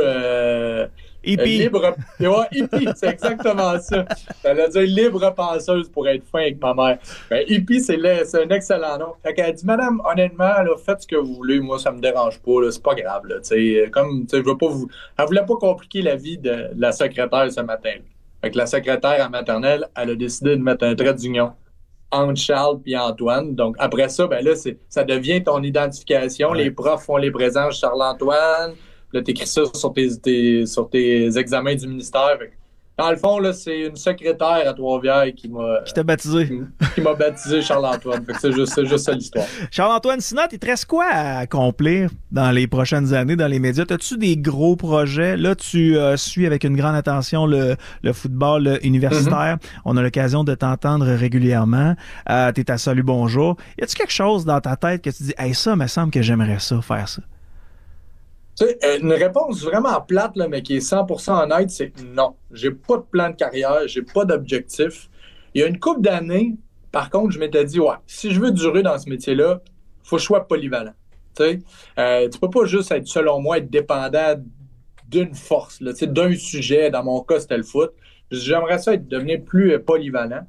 libre. Ouais, hippie, c'est exactement ça. Elle a dit libre penseuse pour être fin avec ma mère. Ben, hippie, c'est un excellent nom. Fait qu'elle a dit, madame, honnêtement, là, faites ce que vous voulez. Moi, ça me dérange pas. Là, c'est pas grave. Là, comme, je veux pas vous. Elle voulait pas compliquer la vie de la secrétaire ce matin. Là. Fait que la secrétaire en maternelle, elle a décidé de mettre un trait d'union entre Charles et Antoine. Donc, après ça, ben là, ça devient ton identification. Ouais. Les profs font les présences Charles-Antoine. Là, tu écris ça sur tes examens du ministère. Dans le fond, là, c'est une secrétaire à Trois-Rivières qui t'a baptisé. Qui m'a baptisé Charles-Antoine. Fait que c'est juste ça l'histoire. Charles-Antoine Sinotte, il te reste quoi à accomplir dans les prochaines années dans les médias? As-tu des gros projets? Là, tu suis avec une grande attention le football universitaire. On a l'occasion de t'entendre régulièrement. Tu es à Salut, bonjour. Y a-tu quelque chose dans ta tête que tu dis, hey, ça, me semble que j'aimerais ça, faire ça? Une réponse vraiment plate, là, mais qui est 100% honnête, c'est non. J'ai pas de plan de carrière, j'ai pas d'objectif. Il y a une couple d'années, par contre, je m'étais dit, ouais, si je veux durer dans ce métier-là, faut que je sois polyvalent. Tu peux pas juste être, selon moi, être dépendant d'une force, là, d'un sujet. Dans mon cas, c'était le foot. J'aimerais ça devenir plus polyvalent.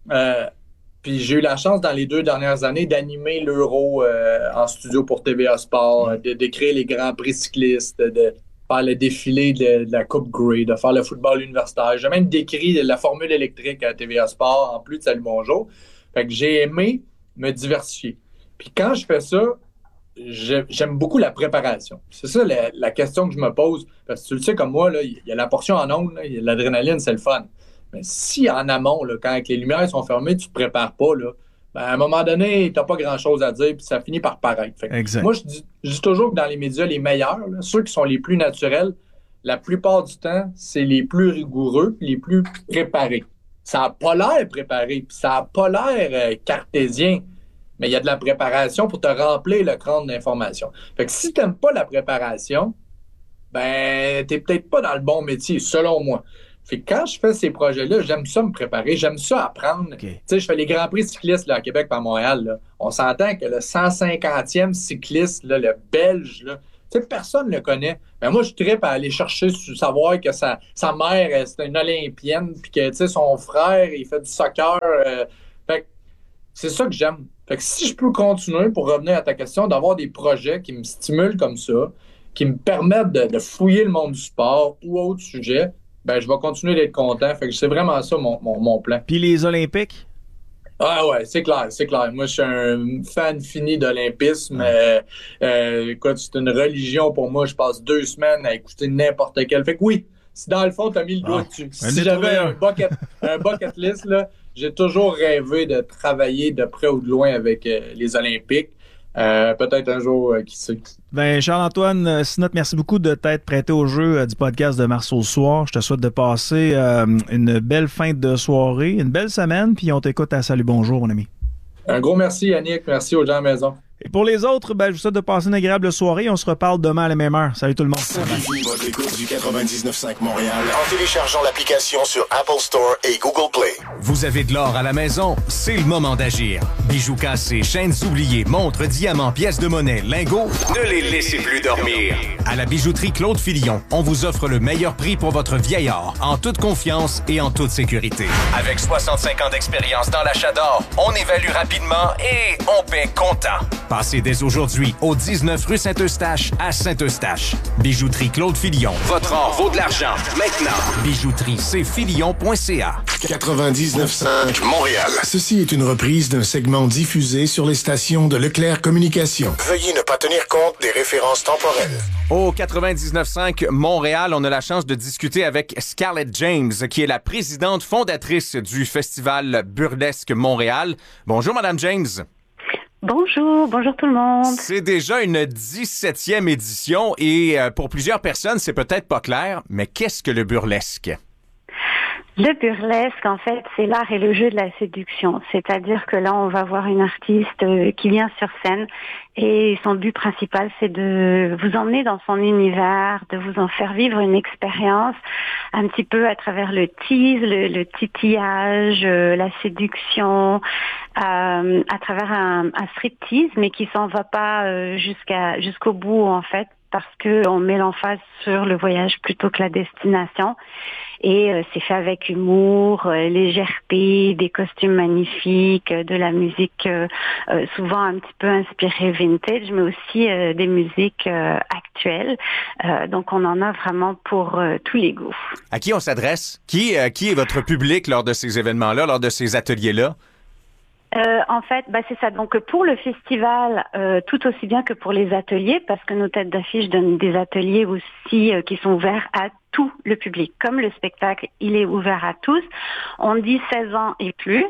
Puis j'ai eu la chance dans les 2 dernières années d'animer l'Euro en studio pour TVA Sport, d'écrire les grands prix cyclistes, de faire le défilé de la Coupe Grey, de faire le football universitaire. J'ai même décrit la formule électrique à TVA Sport, en plus de Salut Bonjour. Fait que j'ai aimé me diversifier. Puis quand je fais ça, j'aime beaucoup la préparation. C'est ça la question que je me pose. Parce que tu le sais comme moi, il y a la portion en ondes, l'adrénaline, c'est le fun. Mais si en amont, là, quand les lumières sont fermées, tu ne te prépares pas, là, ben, à un moment donné, tu n'as pas grand-chose à dire, puis ça finit par paraître. Fait, moi, je dis toujours que dans les médias, les meilleurs, là, ceux qui sont les plus naturels, la plupart du temps, c'est les plus rigoureux, les plus préparés. ça n'a pas l'air préparé, puis ça n'a pas l'air cartésien, mais il y a de la préparation pour te remplir le crâne d'informations. Fait que si tu n'aimes pas la préparation, ben, t'es peut-être pas dans le bon métier, selon moi. Fait que quand je fais ces projets-là, j'aime ça me préparer, j'aime ça apprendre. Okay. Tu sais, je fais les Grands Prix cyclistes là, à Québec par Montréal. Là. On s'entend que le 150e cycliste, là, le Belge, là, tu sais, personne ne le connaît. Mais moi, je trippe à aller chercher, savoir que sa mère, c'est une Olympienne, puis que, tu sais, son frère, il fait du soccer. Fait que c'est ça que j'aime. Fait que si je peux continuer, pour revenir à ta question, d'avoir des projets qui me stimulent comme ça, qui me permettent de fouiller le monde du sport ou autre sujet, ben je vais continuer d'être content. Fait que c'est vraiment ça mon plan. Puis les Olympiques? Ah ouais, c'est clair. Moi, je suis un fan fini d'olympisme. Écoute, c'est une religion pour moi. Je passe 2 semaines à écouter n'importe quel. Fait que oui, si dans le fond, t'as mis le doigt dessus. Si j'avais un bucket list, là, j'ai toujours rêvé de travailler de près ou de loin avec les Olympiques. Peut-être un jour, qui sait. Ben, Charles-Antoine Sinot, merci beaucoup de t'être prêté au jeu du podcast de Marceau le soir. Je te souhaite de passer une belle fin de soirée, une belle semaine, puis on t'écoute à Salut Bonjour, mon ami. Un gros merci, Yannick. Merci aux gens à la maison. Et pour les autres, ben, je vous souhaite de passer une agréable soirée. On se reparle demain à la même heure. Salut tout le monde. Simplifie votre écoute du 99.5 Montréal en téléchargeant l'application sur Apple Store et Google Play. Vous avez de l'or à la maison? C'est le moment d'agir. Bijoux cassés, chaînes oubliées, montres, diamants, pièces de monnaie, lingots, ne les laissez plus dormir. À la bijouterie Claude Filion, on vous offre le meilleur prix pour votre vieil or, en toute confiance et en toute sécurité. Avec 65 ans d'expérience dans l'achat d'or, on évalue rapidement et on paie comptant. Passez dès aujourd'hui au 19 rue Saint-Eustache à Saint-Eustache. Bijouterie Claude Filion. Votre or vaut de l'argent. Maintenant. Bijouterie-cfilion.ca 99.5 Montréal. Ceci est une reprise d'un segment diffusé sur les stations de Leclerc Communications. Veuillez ne pas tenir compte des références temporelles. Au 99.5 Montréal, on a la chance de discuter avec Scarlett James, qui est la présidente fondatrice du Festival Burlesque Montréal. Bonjour, Madame James. Bonjour tout le monde. C'est déjà une 17e édition et pour plusieurs personnes, c'est peut-être pas clair, mais qu'est-ce que le burlesque? Le burlesque, en fait, c'est l'art et le jeu de la séduction. C'est-à-dire que là, on va voir une artiste qui vient sur scène et son but principal, c'est de vous emmener dans son univers, de vous en faire vivre une expérience un petit peu à travers le tease, le titillage, la séduction, à travers un striptease, mais qui s'en va pas jusqu'au bout, en fait, parce que on met l'emphase sur le voyage plutôt que la destination. Et c'est fait avec humour, légèreté, des costumes magnifiques, de la musique souvent un petit peu inspirée vintage, mais aussi des musiques actuelles. Donc on en a vraiment pour tous les goûts. À qui on s'adresse? Qui est votre public lors de ces événements-là, lors de ces ateliers-là? En fait, c'est ça. Donc pour le festival, tout aussi bien que pour les ateliers, parce que nos têtes d'affiche donnent des ateliers aussi qui sont ouverts à tout le public. Comme le spectacle, il est ouvert à tous. On dit 16 ans et plus.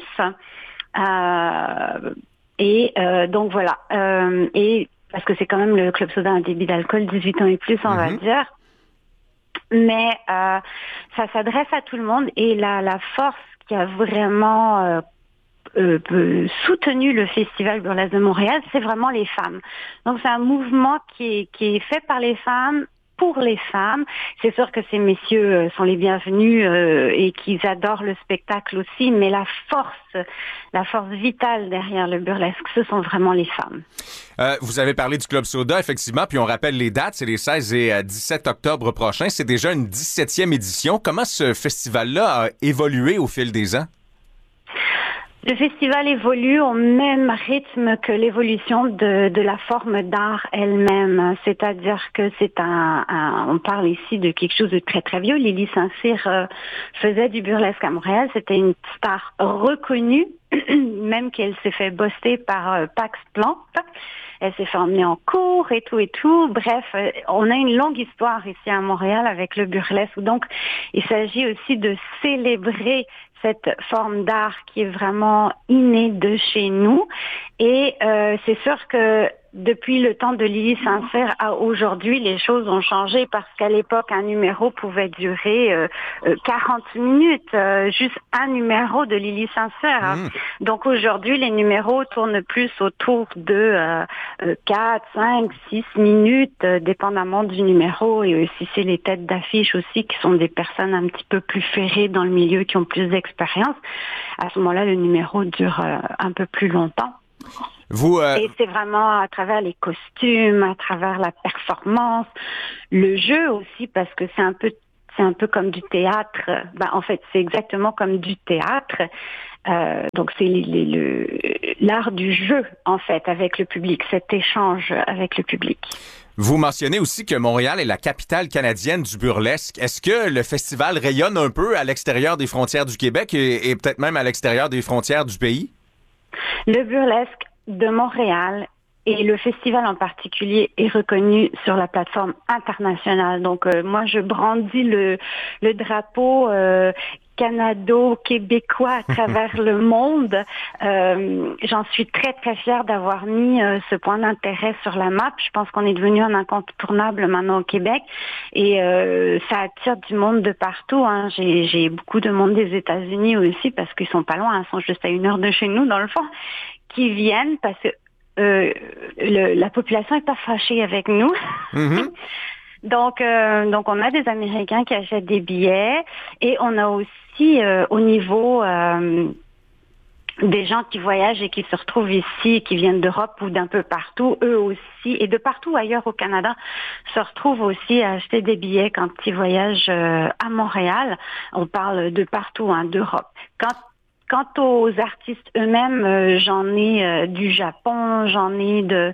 Donc voilà. Et parce que c'est quand même le Club Soda, un débit d'alcool 18 ans et plus, on va dire. Mais ça s'adresse à tout le monde et la force qui a vraiment soutenu le Festival Burlesque de Montréal, c'est vraiment les femmes. Donc c'est un mouvement qui est fait par les femmes, pour les femmes. C'est sûr que ces messieurs sont les bienvenus et qu'ils adorent le spectacle aussi, mais la force vitale derrière le burlesque, ce sont vraiment les femmes. Vous avez parlé du Club Soda, effectivement, puis on rappelle les dates, c'est les 16 et 17 octobre prochains. C'est déjà une 17e édition. Comment ce festival-là a évolué au fil des ans? Le festival évolue au même rythme que l'évolution de la forme d'art elle-même. C'est-à-dire que on parle ici de quelque chose de très très vieux. Lily Saint-Cyr faisait du burlesque à Montréal. C'était une star reconnue, même qu'elle s'est fait bosser par Pax Plante. Elle s'est fait emmener en cours et tout. Bref, on a une longue histoire ici à Montréal avec le burlesque. Donc, il s'agit aussi de célébrer cette forme d'art qui est vraiment innée de chez nous. Et c'est sûr que depuis le temps de Lili Saint-Cyr à aujourd'hui, les choses ont changé parce qu'à l'époque, un numéro pouvait durer 40 minutes, juste un numéro de Lili Saint-Cyr. Donc aujourd'hui, les numéros tournent plus autour de 4, 5, 6 minutes, dépendamment du numéro. Et aussi, c'est les têtes d'affiche aussi qui sont des personnes un petit peu plus ferrées dans le milieu, qui ont plus d'expérience. À ce moment-là, le numéro dure un peu plus longtemps. Et c'est vraiment à travers les costumes, à travers la performance, le jeu aussi, parce que c'est un peu comme du théâtre. En fait, c'est exactement comme du théâtre. Donc c'est l'art du jeu, en fait, avec le public, cet échange avec le public. Vous mentionnez aussi que Montréal est la capitale canadienne du burlesque. Est-ce que le festival rayonne un peu à l'extérieur des frontières du Québec et peut-être même à l'extérieur des frontières du pays? Le burlesque de Montréal et le festival en particulier est reconnu sur la plateforme internationale. Donc moi, je brandis le drapeau canado-québécois à travers le monde. J'en suis très, très fière d'avoir mis ce point d'intérêt sur la map. Je pense qu'on est devenu un incontournable maintenant au Québec et ça attire du monde de partout. Hein. J'ai beaucoup de monde des États-Unis aussi parce qu'ils sont pas loin, ils sont juste à 1 heure de chez nous dans le fond, qui viennent parce que la population est pas fâchée avec nous. Donc on a des Américains qui achètent des billets et on a aussi au niveau des gens qui voyagent et qui se retrouvent ici, qui viennent d'Europe ou d'un peu partout, eux aussi, et de partout ailleurs au Canada, se retrouvent aussi à acheter des billets quand ils voyagent à Montréal. On parle de partout, d'Europe. Quant aux artistes eux-mêmes, j'en ai du Japon, j'en ai de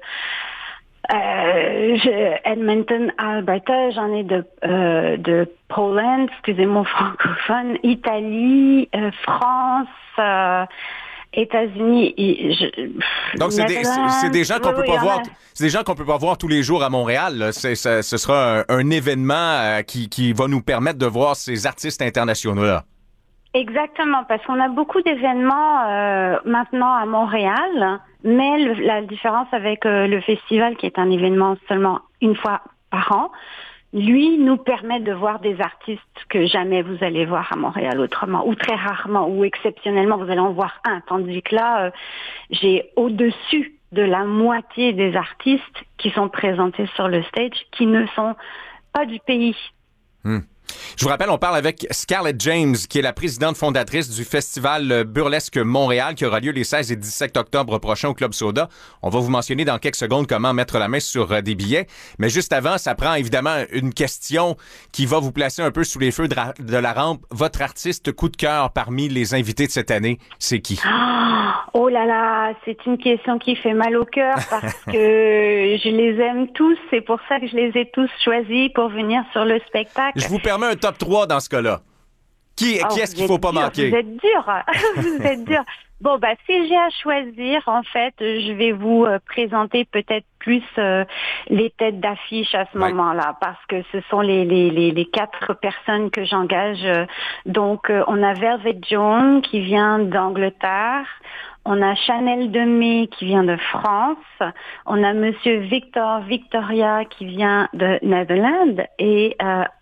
Edmonton, Alberta, j'en ai de Poland, excusez-moi francophone, Italie, France, États-Unis. Donc c'est des gens qu'on peut pas voir. C'est des gens qu'on peut pas voir tous les jours à Montréal. Là. Ce sera un événement qui va nous permettre de voir ces artistes internationaux-là. Exactement, parce qu'on a beaucoup d'événements maintenant à Montréal, mais la différence avec le festival, qui est un événement seulement une fois par an, lui nous permet de voir des artistes que jamais vous allez voir à Montréal autrement, ou très rarement, ou exceptionnellement, vous allez en voir un, tandis que là, j'ai au-dessus de la moitié des artistes qui sont présentés sur le stage qui ne sont pas du pays. Je vous rappelle, on parle avec Scarlett James, qui est la présidente fondatrice du Festival Burlesque Montréal, qui aura lieu les 16 et 17 octobre prochains au Club Soda. On va vous mentionner dans quelques secondes comment mettre la main sur des billets. Mais juste avant, ça prend évidemment une question qui va vous placer un peu sous les feux de la rampe. Votre artiste coup de cœur parmi les invités de cette année, c'est qui? Oh là là, c'est une question qui fait mal au cœur parce que je les aime tous. C'est pour ça que je les ai tous choisis pour venir sur le spectacle. Je vous permets un top 3 dans ce cas-là. Qui est-ce qu'il ne faut pas manquer? Vous êtes dur. Vous êtes dur. Bon, si j'ai à choisir, en fait, je vais vous présenter peut-être plus les têtes d'affiche à ce moment-là, parce que ce sont les 4 personnes que j'engage. Donc, on a Velvet Jones qui vient d'Angleterre. On a Chanel Demey qui vient de France. On a Monsieur Victoria qui vient de Netherlands et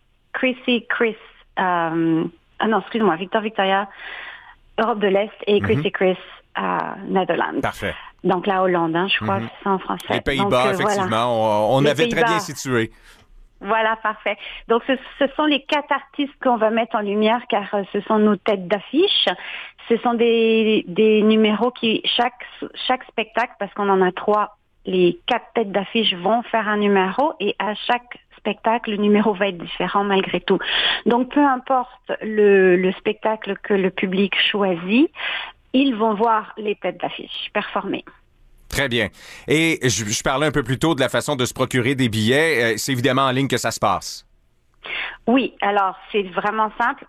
Victor Victoria, Europe de l'Est, et Chrissy Chris, Netherlands. Parfait. Donc la Hollande, je crois que c'est en français. Les Pays-Bas, effectivement, voilà. On avait très bien situé. Voilà, parfait. Donc ce sont les 4 artistes qu'on va mettre en lumière, car ce sont nos têtes d'affiche. Ce sont des numéros qui, chaque spectacle, parce qu'on en a 3, les 4 têtes d'affiche vont faire un numéro, et à chaque spectacle, le numéro va être différent malgré tout. Donc, peu importe le spectacle que le public choisit, ils vont voir les têtes d'affiche performer. Très bien. Et je parlais un peu plus tôt de la façon de se procurer des billets. C'est évidemment en ligne que ça se passe. Oui, alors c'est vraiment simple.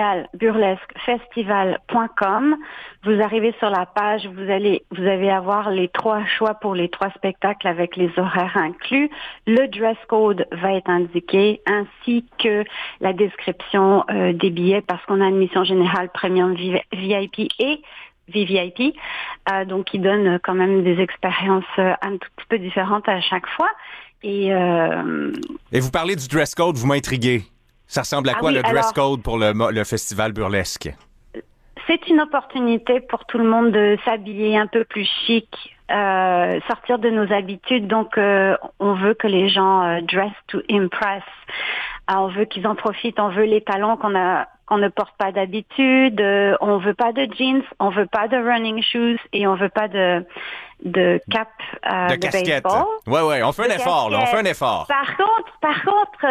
montréalburlesquefestival.com. Vous arrivez sur la page, vous allez avoir les 3 choix pour les 3 spectacles avec les horaires inclus. Le dress code va être indiqué, ainsi que la description des billets, parce qu'on a admission générale, premium, VIP et VVIP, donc qui donne quand même des expériences un tout petit peu différentes à chaque fois. Et vous parlez du dress code, vous m'intriguez. Ça ressemble à quoi le dress code pour le festival burlesque? C'est une opportunité pour tout le monde de s'habiller un peu plus chic, sortir de nos habitudes. Donc, on veut que les gens dress to impress. On veut qu'ils en profitent. On veut les talons qu'on ne porte pas d'habitude. On veut pas de jeans. On veut pas de running shoes et on veut pas de cap de casquette. Baseball. Ouais, on fait un effort, là. On fait un effort. Par contre,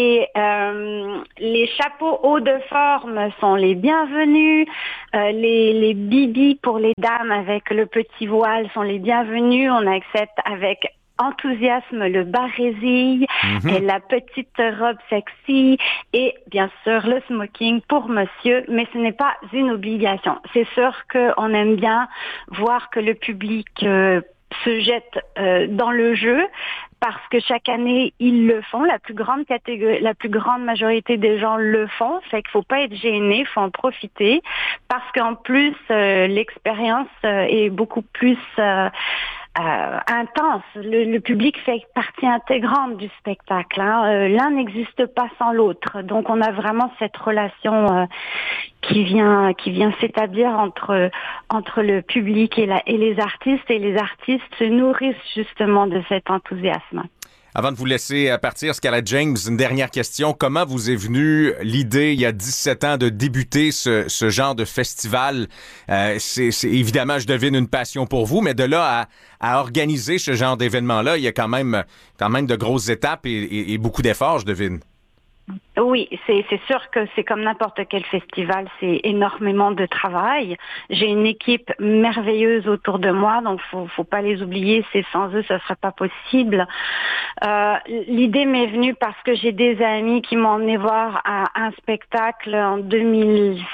les chapeaux hauts de forme sont les bienvenus. Les bibis pour les dames avec le petit voile sont les bienvenus. On accepte avec enthousiasme le bas-résille et la petite robe sexy et bien sûr le smoking pour monsieur, mais ce n'est pas une obligation. C'est sûr qu'on aime bien voir que le public se jette dans le jeu parce que chaque année ils le font. La plus grande majorité des gens le font. Fait qu'il faut pas être gêné, il faut en profiter parce qu'en plus l'expérience est beaucoup plus intense. Le public fait partie intégrante du spectacle. L'un n'existe pas sans l'autre. Donc on a vraiment cette relation qui vient s'établir entre le public et les artistes. Et les artistes se nourrissent justement de cet enthousiasme. Avant de vous laisser partir, Scarlett James, une dernière question. Comment vous est venue l'idée, il y a 17 ans, de débuter ce genre de festival? C'est évidemment, je devine, une passion pour vous, mais de là à organiser ce genre d'événement-là, il y a quand même de grosses étapes et beaucoup d'efforts, je devine. Oui, c'est sûr que c'est comme n'importe quel festival, c'est énormément de travail. J'ai une équipe merveilleuse autour de moi, donc faut pas les oublier. C'est sans eux, ce serait pas possible. L'idée m'est venue parce que j'ai des amis qui m'ont emmené voir un spectacle en 2006.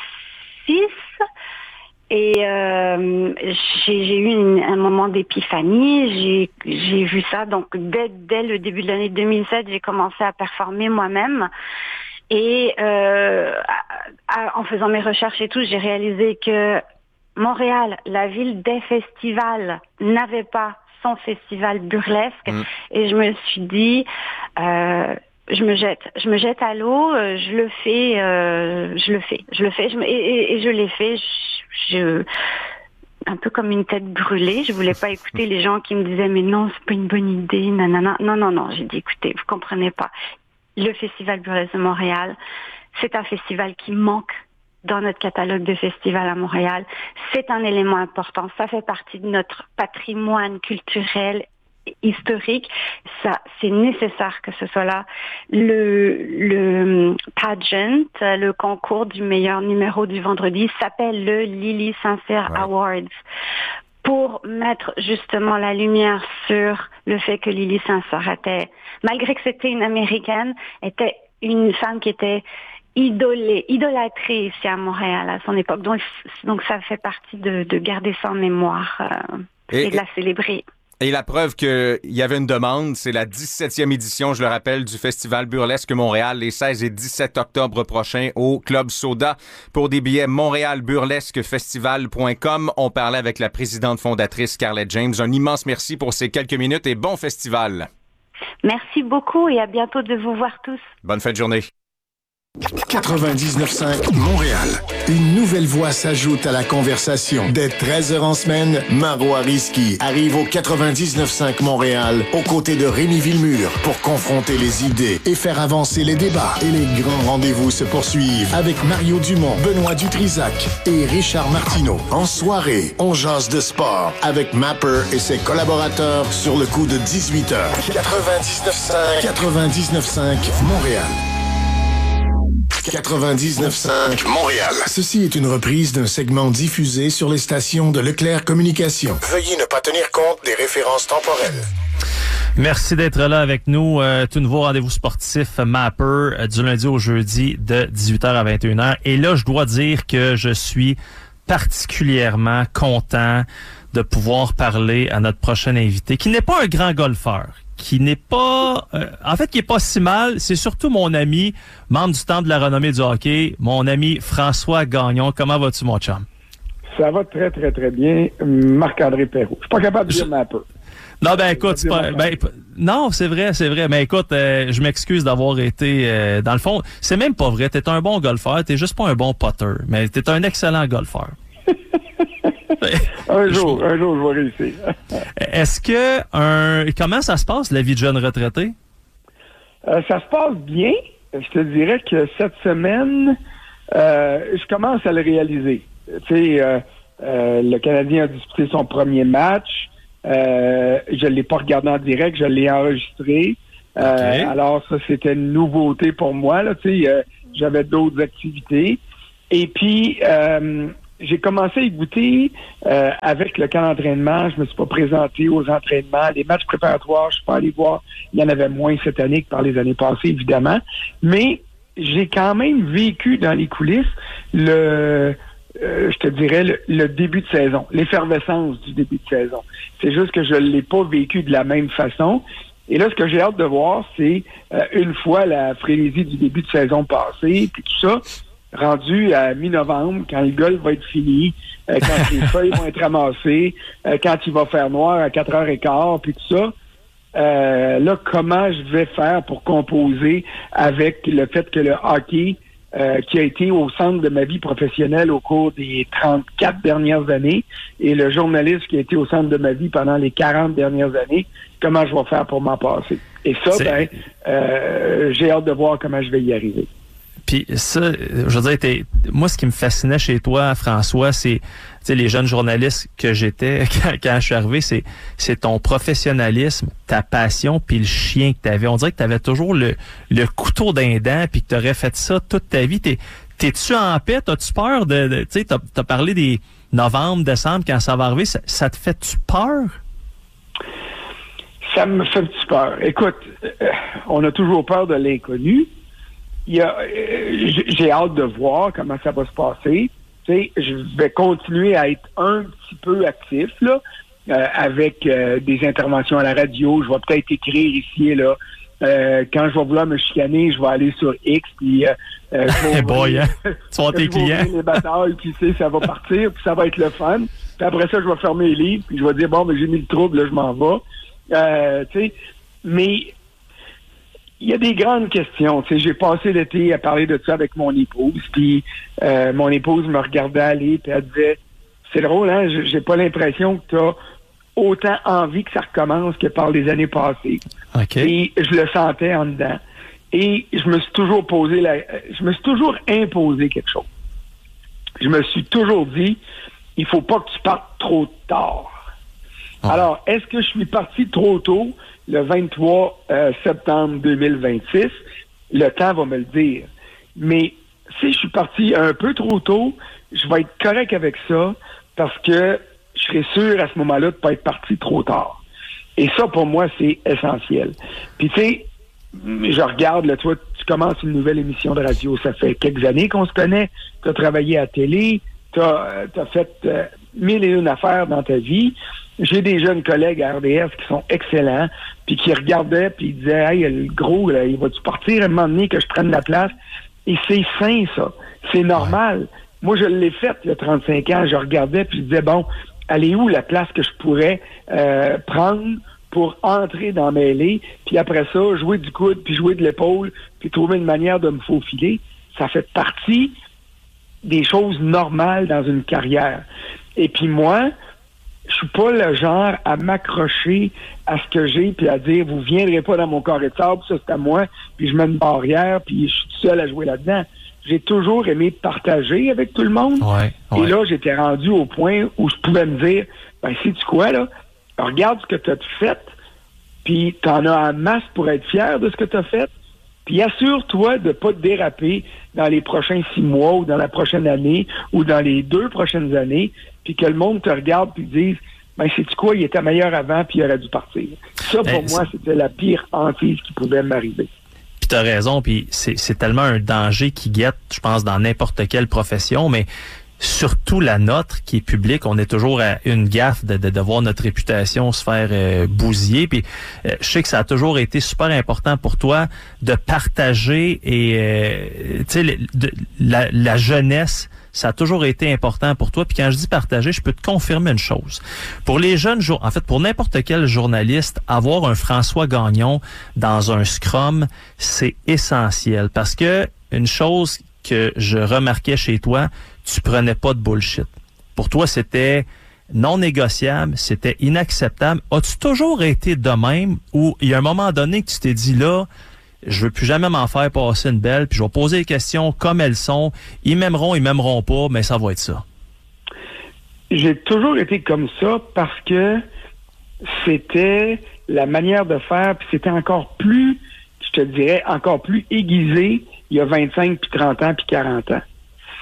Et j'ai eu un moment d'épiphanie, j'ai vu ça, donc dès le début de l'année 2007, j'ai commencé à performer moi-même. Et en faisant mes recherches et tout, j'ai réalisé que Montréal, la ville des festivals, n'avait pas son festival burlesque. Et je me suis dit... je me jette à l'eau, je le fais, et je l'ai fait. Un peu comme une tête brûlée. Je voulais pas écouter les gens qui me disaient mais non, c'est pas une bonne idée, nanana. Non. J'ai dit écoutez, vous comprenez pas. Le Festival Burlesque de Montréal, c'est un festival qui manque dans notre catalogue de festivals à Montréal. C'est un élément important. Ça fait partie de notre patrimoine culturel historique. Ça, c'est nécessaire que ce soit là. Le pageant, le concours du meilleur numéro du vendredi s'appelle le Lily Saint-Cyr Awards pour mettre justement la lumière sur le fait que Lily Saint-Cyr était, malgré que c'était une Américaine, était une femme qui était idolâtrée ici à Montréal à son époque. Donc ça fait partie de garder ça en mémoire et de la célébrer. Et la preuve qu'il y avait une demande, c'est la 17e édition, je le rappelle, du Festival Burlesque Montréal, les 16 et 17 octobre prochains au Club Soda. Pour des billets, montréalburlesquefestival.com. On parlait avec la présidente fondatrice Scarlett James. Un immense merci pour ces quelques minutes et bon festival. Merci beaucoup et à bientôt de vous voir tous. Bonne fin de journée. 99.5 Montréal. Une nouvelle voix s'ajoute à la conversation. Dès 13h en semaine, Marois Risky arrive au 99.5 Montréal aux côtés de Rémi Villemur pour confronter les idées et faire avancer les débats. Et les grands rendez-vous se poursuivent avec Mario Dumont, Benoît Dutrisac et Richard Martineau. En soirée, on jase de sport avec Mapper et ses collaborateurs sur le coup de 18h. 99.5 Montréal. 99.5 Montréal. Ceci est une reprise d'un segment diffusé sur les stations de Leclerc Communications. Veuillez ne pas tenir compte des références temporelles. Merci d'être là avec nous. Tout nouveau rendez-vous sportif Mapper du lundi au jeudi de 18h à 21h. Et là, je dois dire que je suis particulièrement content de pouvoir parler à notre prochain invité, qui n'est pas un grand golfeur, qui n'est pas... qui est pas si mal. C'est surtout mon ami, membre du Temple de la renommée du hockey, mon ami François Gagnon. Comment vas-tu, mon chum? Ça va très, très, très bien. Marc-André Perrault. Je suis pas capable de dire Mapper. Non, ben écoute, non, c'est vrai. Mais écoute, je m'excuse d'avoir été... dans le fond, c'est même pas vrai. T'es un bon golfeur. T'es juste pas un bon putter. Mais t'es un excellent golfeur. un jour, je vais réussir. Est-ce que... Comment ça se passe, la vie de jeune retraité? Ça se passe bien. Je te dirais que cette semaine, je commence à le réaliser. Tu sais, le Canadien a disputé son premier match. Je l'ai pas regardé en direct, je l'ai enregistré. Okay. Alors ça, c'était une nouveauté pour moi. Là, j'avais d'autres activités. Et puis, j'ai commencé à y goûter avec le camp d'entraînement. Je me suis pas présenté aux entraînements. Les matchs préparatoires, je suis pas allé voir. Il y en avait moins cette année que par les années passées, évidemment. Mais j'ai quand même vécu dans les coulisses je te dirais, le début de saison, l'effervescence du début de saison. C'est juste que je ne l'ai pas vécu de la même façon. Et là, ce que j'ai hâte de voir, c'est une fois la frénésie du début de saison passée, puis tout ça, rendu à mi-novembre, quand le golf va être fini, quand les feuilles vont être ramassées, quand il va faire noir à 4h15, puis tout ça, là, comment je vais faire pour composer avec le fait que le hockey qui a été au centre de ma vie professionnelle au cours des 34 dernières années, et le journaliste qui a été au centre de ma vie pendant les 40 dernières années, comment je vais faire pour m'en passer. Et ça, j'ai hâte de voir comment je vais y arriver. Puis ça, je veux dire, moi, ce qui me fascinait chez toi, François, c'est les jeunes journalistes que j'étais quand je suis arrivé, c'est ton professionnalisme, ta passion, puis le chien que tu avais. On dirait que tu avais toujours le couteau d'un dent, puis que tu aurais fait ça toute ta vie. T'es-tu en paix? T'as-tu peur tu sais, t'as parlé des novembre, décembre, quand ça va arriver. Ça te fait-tu peur? Ça me fait-tu peur? Écoute, on a toujours peur de l'inconnu. J'ai hâte de voir comment ça va se passer. Tu sais, je vais continuer à être un petit peu actif là, avec des interventions à la radio. Je vais peut-être écrire ici et là. Quand je vais vouloir me chicaner, je vais aller sur X puis je vais ouvrir tes clients. Les batailles, puis ça va partir, puis ça va être le fun. Puis après ça, je vais fermer les livres, puis je vais dire j'ai mis le trouble, là, je m'en vais. Tu sais, mais il y a des grandes questions. Tu sais, j'ai passé l'été à parler de ça avec mon épouse, puis mon épouse me regardait aller, puis elle disait, c'est drôle, hein, j'ai pas l'impression que tu as autant envie que ça recommence que par les années passées. Okay. Et je le sentais en dedans. Et je me suis toujours imposé quelque chose. Je me suis toujours dit, il faut pas que tu partes trop tard. Oh. Alors, est-ce que je suis parti trop tôt? Le 23 septembre 2026, le temps va me le dire. Mais si je suis parti un peu trop tôt, je vais être correct avec ça parce que je serai sûr à ce moment-là de ne pas être parti trop tard. Et ça, pour moi, c'est essentiel. Puis tu sais, je regarde, là, toi, tu commences une nouvelle émission de radio. Ça fait quelques années qu'on se connaît. Tu as travaillé à la télé. Tu as fait 1001 affaires dans ta vie. J'ai des jeunes collègues à RDS qui sont excellents, puis qui regardaient, puis ils disaient, hey, le gros, là, il va-tu partir à un moment donné que je prenne la place? Et c'est sain, ça. C'est normal. Ouais. Moi, je l'ai fait il y a 35 ans. Je regardais, puis je disais, bon, elle est où la place que je pourrais prendre pour entrer dans mêlée, puis après ça, jouer du coude, puis jouer de l'épaule, puis trouver une manière de me faufiler? Ça fait partie des choses normales dans une carrière. Et puis moi, je suis pas le genre à m'accrocher à ce que j'ai puis à dire vous viendrez pas dans mon carré de sable, ça c'est à moi, puis je mets une barrière puis je suis tout seul à jouer là-dedans. J'ai toujours aimé partager avec tout le monde. Ouais. Et là, j'étais rendu au point où je pouvais me dire sais-tu quoi là? Regarde ce que tu as fait, puis t'en as en masse pour être fier de ce que tu as fait. Puis assure-toi de ne pas te déraper dans les prochains 6 mois ou dans la prochaine année ou dans les 2 prochaines années, puis que le monde te regarde puis te dise sais-tu quoi, il était meilleur avant puis il aurait dû partir. Ça, pour moi, c'était la pire hantise qui pouvait m'arriver. Puis t'as raison, puis c'est tellement un danger qui guette, je pense, dans n'importe quelle profession, mais surtout la nôtre qui est publique, on est toujours à une gaffe de voir notre réputation se faire bousiller. Puis je sais que ça a toujours été super important pour toi de partager et tu sais la jeunesse. Ça a toujours été important pour toi. Puis quand je dis partager, je peux te confirmer une chose. Pour les jeunes, en fait, pour n'importe quel journaliste, avoir un François Gagnon dans un scrum, c'est essentiel. Parce que une chose que je remarquais chez toi, tu prenais pas de bullshit. Pour toi, c'était non négociable, c'était inacceptable. As-tu toujours été de même ou il y a un moment donné que tu t'es dit là, je veux plus jamais m'en faire passer une belle, puis je vais poser les questions comme elles sont. Ils m'aimeront pas, mais ça va être ça. J'ai toujours été comme ça parce que c'était la manière de faire, puis c'était encore plus, je te dirais, encore plus aiguisé il y a 25, puis 30 ans, puis 40 ans.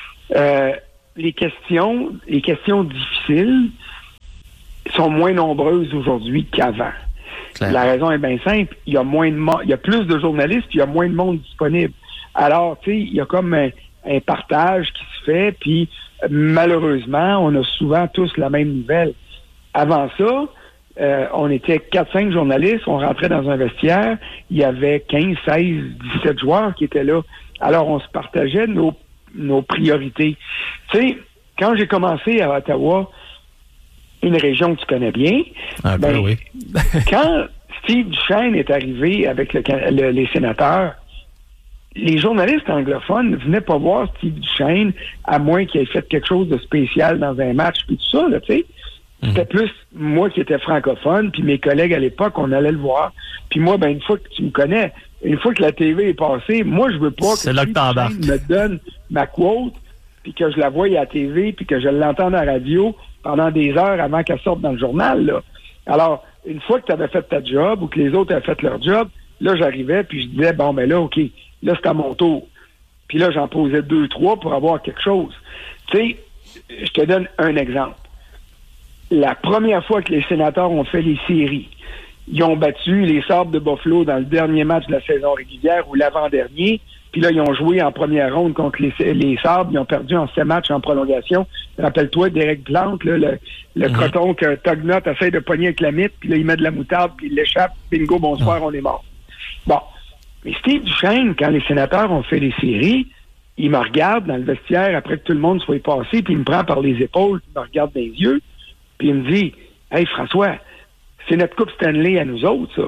Les questions difficiles sont moins nombreuses aujourd'hui qu'avant. Claire. La raison est bien simple. Il y a plus de journalistes, puis il y a moins de monde disponible. Alors, tu sais, il y a comme un partage qui se fait, puis malheureusement, on a souvent tous la même nouvelle. Avant ça, on était 4-5 journalistes, on rentrait dans un vestiaire, il y avait 15, 16, 17 joueurs qui étaient là. Alors, on se partageait nos priorités. Tu sais, quand j'ai commencé à Ottawa, une région que tu connais bien, oui. Quand Steve Duchesne est arrivé avec les sénateurs, les journalistes anglophones ne venaient pas voir Steve Duchesne à moins qu'il ait fait quelque chose de spécial dans un match, puis tout ça, là, tu sais. C'était plus moi qui étais francophone, puis mes collègues à l'époque, on allait le voir. Puis moi, une fois que tu me connais, une fois que la TV est passée, moi, je veux pas que Steve Duchesne me donne ma quote, puis que je la voie à la TV, puis que je l'entende à la radio pendant des heures avant qu'elle sorte dans le journal, là. Alors, une fois que tu avais fait ta job ou que les autres avaient fait leur job, là, j'arrivais, puis je disais, bon, là, OK, là, c'est à mon tour. Puis là, j'en posais 2, 3 pour avoir quelque chose. Tu sais, je te donne un exemple. La première fois que les sénateurs ont fait les séries, ils ont battu les Sabres de Buffalo dans le dernier match de la saison régulière ou l'avant-dernier. Puis là, ils ont joué en première ronde contre les Sabres. Ils ont perdu en 7 matchs en prolongation. Rappelle-toi, Derek Plante, là, le croton que Tognot essaie de pogner avec la mythe, puis là, il met de la moutarde, puis il l'échappe. Bingo, bonsoir, on est mort. Bon. Mais Steve Duchesne, quand les sénateurs ont fait les séries, il me regarde dans le vestiaire après que tout le monde soit passé, puis il me prend par les épaules, il me regarde dans les yeux, puis il me dit « Hey, François, c'est notre Coupe Stanley à nous autres, ça. »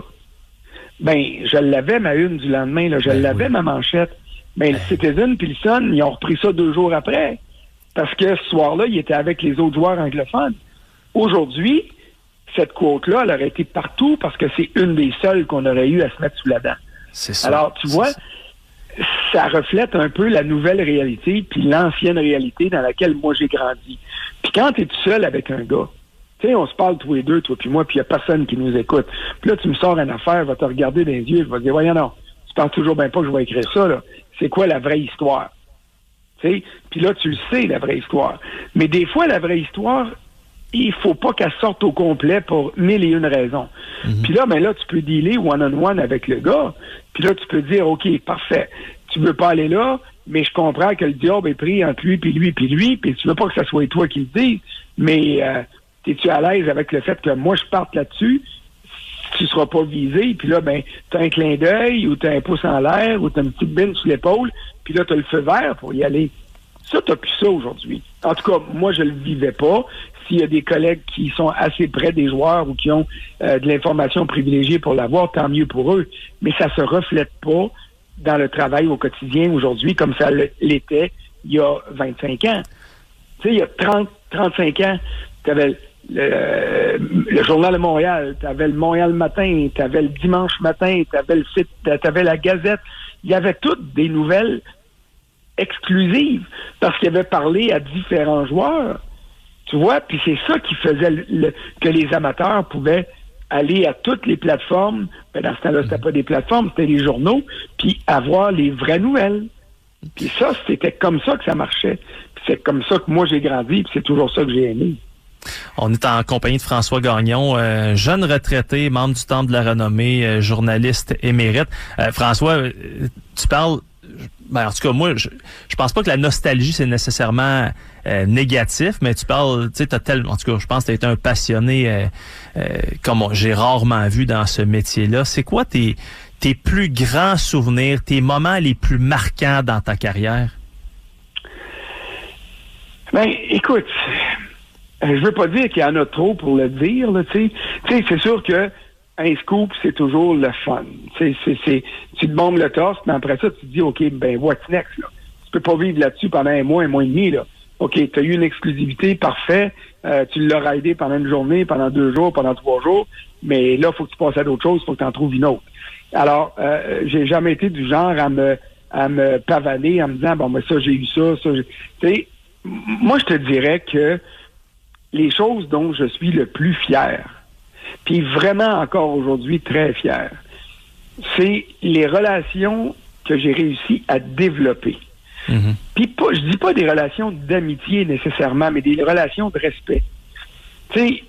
Je l'avais, ma une du lendemain, là, je l'avais, ma manchette. Le Citizen puis le Sun, ils ont repris ça 2 jours après. Parce que ce soir-là, il était avec les autres joueurs anglophones. Aujourd'hui, cette quote-là, elle aurait été partout parce que c'est une des seules qu'on aurait eu à se mettre sous la dent. C'est ça. Alors, tu vois, ça reflète un peu la nouvelle réalité puis l'ancienne réalité dans laquelle moi j'ai grandi. Puis quand tu es tout seul avec un gars, tu sais, on se parle tous les deux, toi puis moi, puis il n'y a personne qui nous écoute. Puis là, tu me sors une affaire, va te regarder dans les yeux, je vais te dire, voyons non, tu penses toujours bien pas que je vais écrire ça, là. C'est quoi la vraie histoire? Tu sais? Puis là, tu le sais, la vraie histoire. Mais des fois, la vraie histoire, il faut pas qu'elle sorte au complet pour 1001 raisons. Puis là, là, tu peux dealer one-on-one avec le gars, puis là, tu peux dire, OK, parfait, tu veux pas aller là, mais je comprends que le diable est pris entre lui, puis lui, puis lui, puis tu veux pas que ça soit toi qui le dise, mais es-tu à l'aise avec le fait que moi, je parte là-dessus, tu seras pas visé, puis là, t'as un clin d'œil, ou t'as un pouce en l'air, ou t'as une petite bine sur l'épaule, puis là, t'as le feu vert pour y aller. Ça, t'as plus ça aujourd'hui. En tout cas, moi, je le vivais pas. S'il y a des collègues qui sont assez près des joueurs ou qui ont de l'information privilégiée pour l'avoir, tant mieux pour eux. Mais ça se reflète pas dans le travail au quotidien aujourd'hui comme ça l'était il y a 25 ans. Tu sais, il y a 35 ans, t'avais le Journal de Montréal, t'avais le Montréal Matin, t'avais le Dimanche Matin, t'avais la Gazette. Il y avait toutes des nouvelles exclusives parce qu'il avait parlé à différents joueurs. Tu vois, puis c'est ça qui faisait que les amateurs pouvaient aller à toutes les plateformes. Dans ce temps-là, c'était pas des plateformes, c'était les journaux, puis avoir les vraies nouvelles. Puis ça, c'était comme ça que ça marchait. Puis c'est comme ça que moi, j'ai grandi, puis c'est toujours ça que j'ai aimé. On est en compagnie de François Gagnon, jeune retraité, membre du Temple de la Renommée, journaliste émérite. François, tu parles en tout cas, moi, je pense pas que la nostalgie, c'est nécessairement négatif, mais tu parles, tu sais, en tout cas, je pense que tu as été un passionné comme j'ai rarement vu dans ce métier-là. C'est quoi tes plus grands souvenirs, tes moments les plus marquants dans ta carrière? Ben, écoute, je veux pas dire qu'il y en a trop pour le dire, là, tu sais, c'est sûr que un scoop, c'est toujours le fun. Tu te bombes le torse, mais après ça, tu te dis, OK, ben, what's next, là? Tu peux pas vivre là-dessus pendant un mois et demi, là. OK, tu as eu une exclusivité, parfait. Tu l'as raidé pendant une journée, pendant 2 jours, pendant 3 jours, mais là, il faut que tu passes à d'autres choses, il faut que tu en trouves une autre. Alors, j'ai jamais été du genre à me pavaner en me disant, bon, ben ça, j'ai eu ça. Tu sais, moi, je te dirais que les choses dont je suis le plus fier, puis vraiment encore aujourd'hui très fier, c'est les relations que j'ai réussi à développer. Mm-hmm. Puis je dis pas des relations d'amitié nécessairement, mais des relations de respect. Tu sais,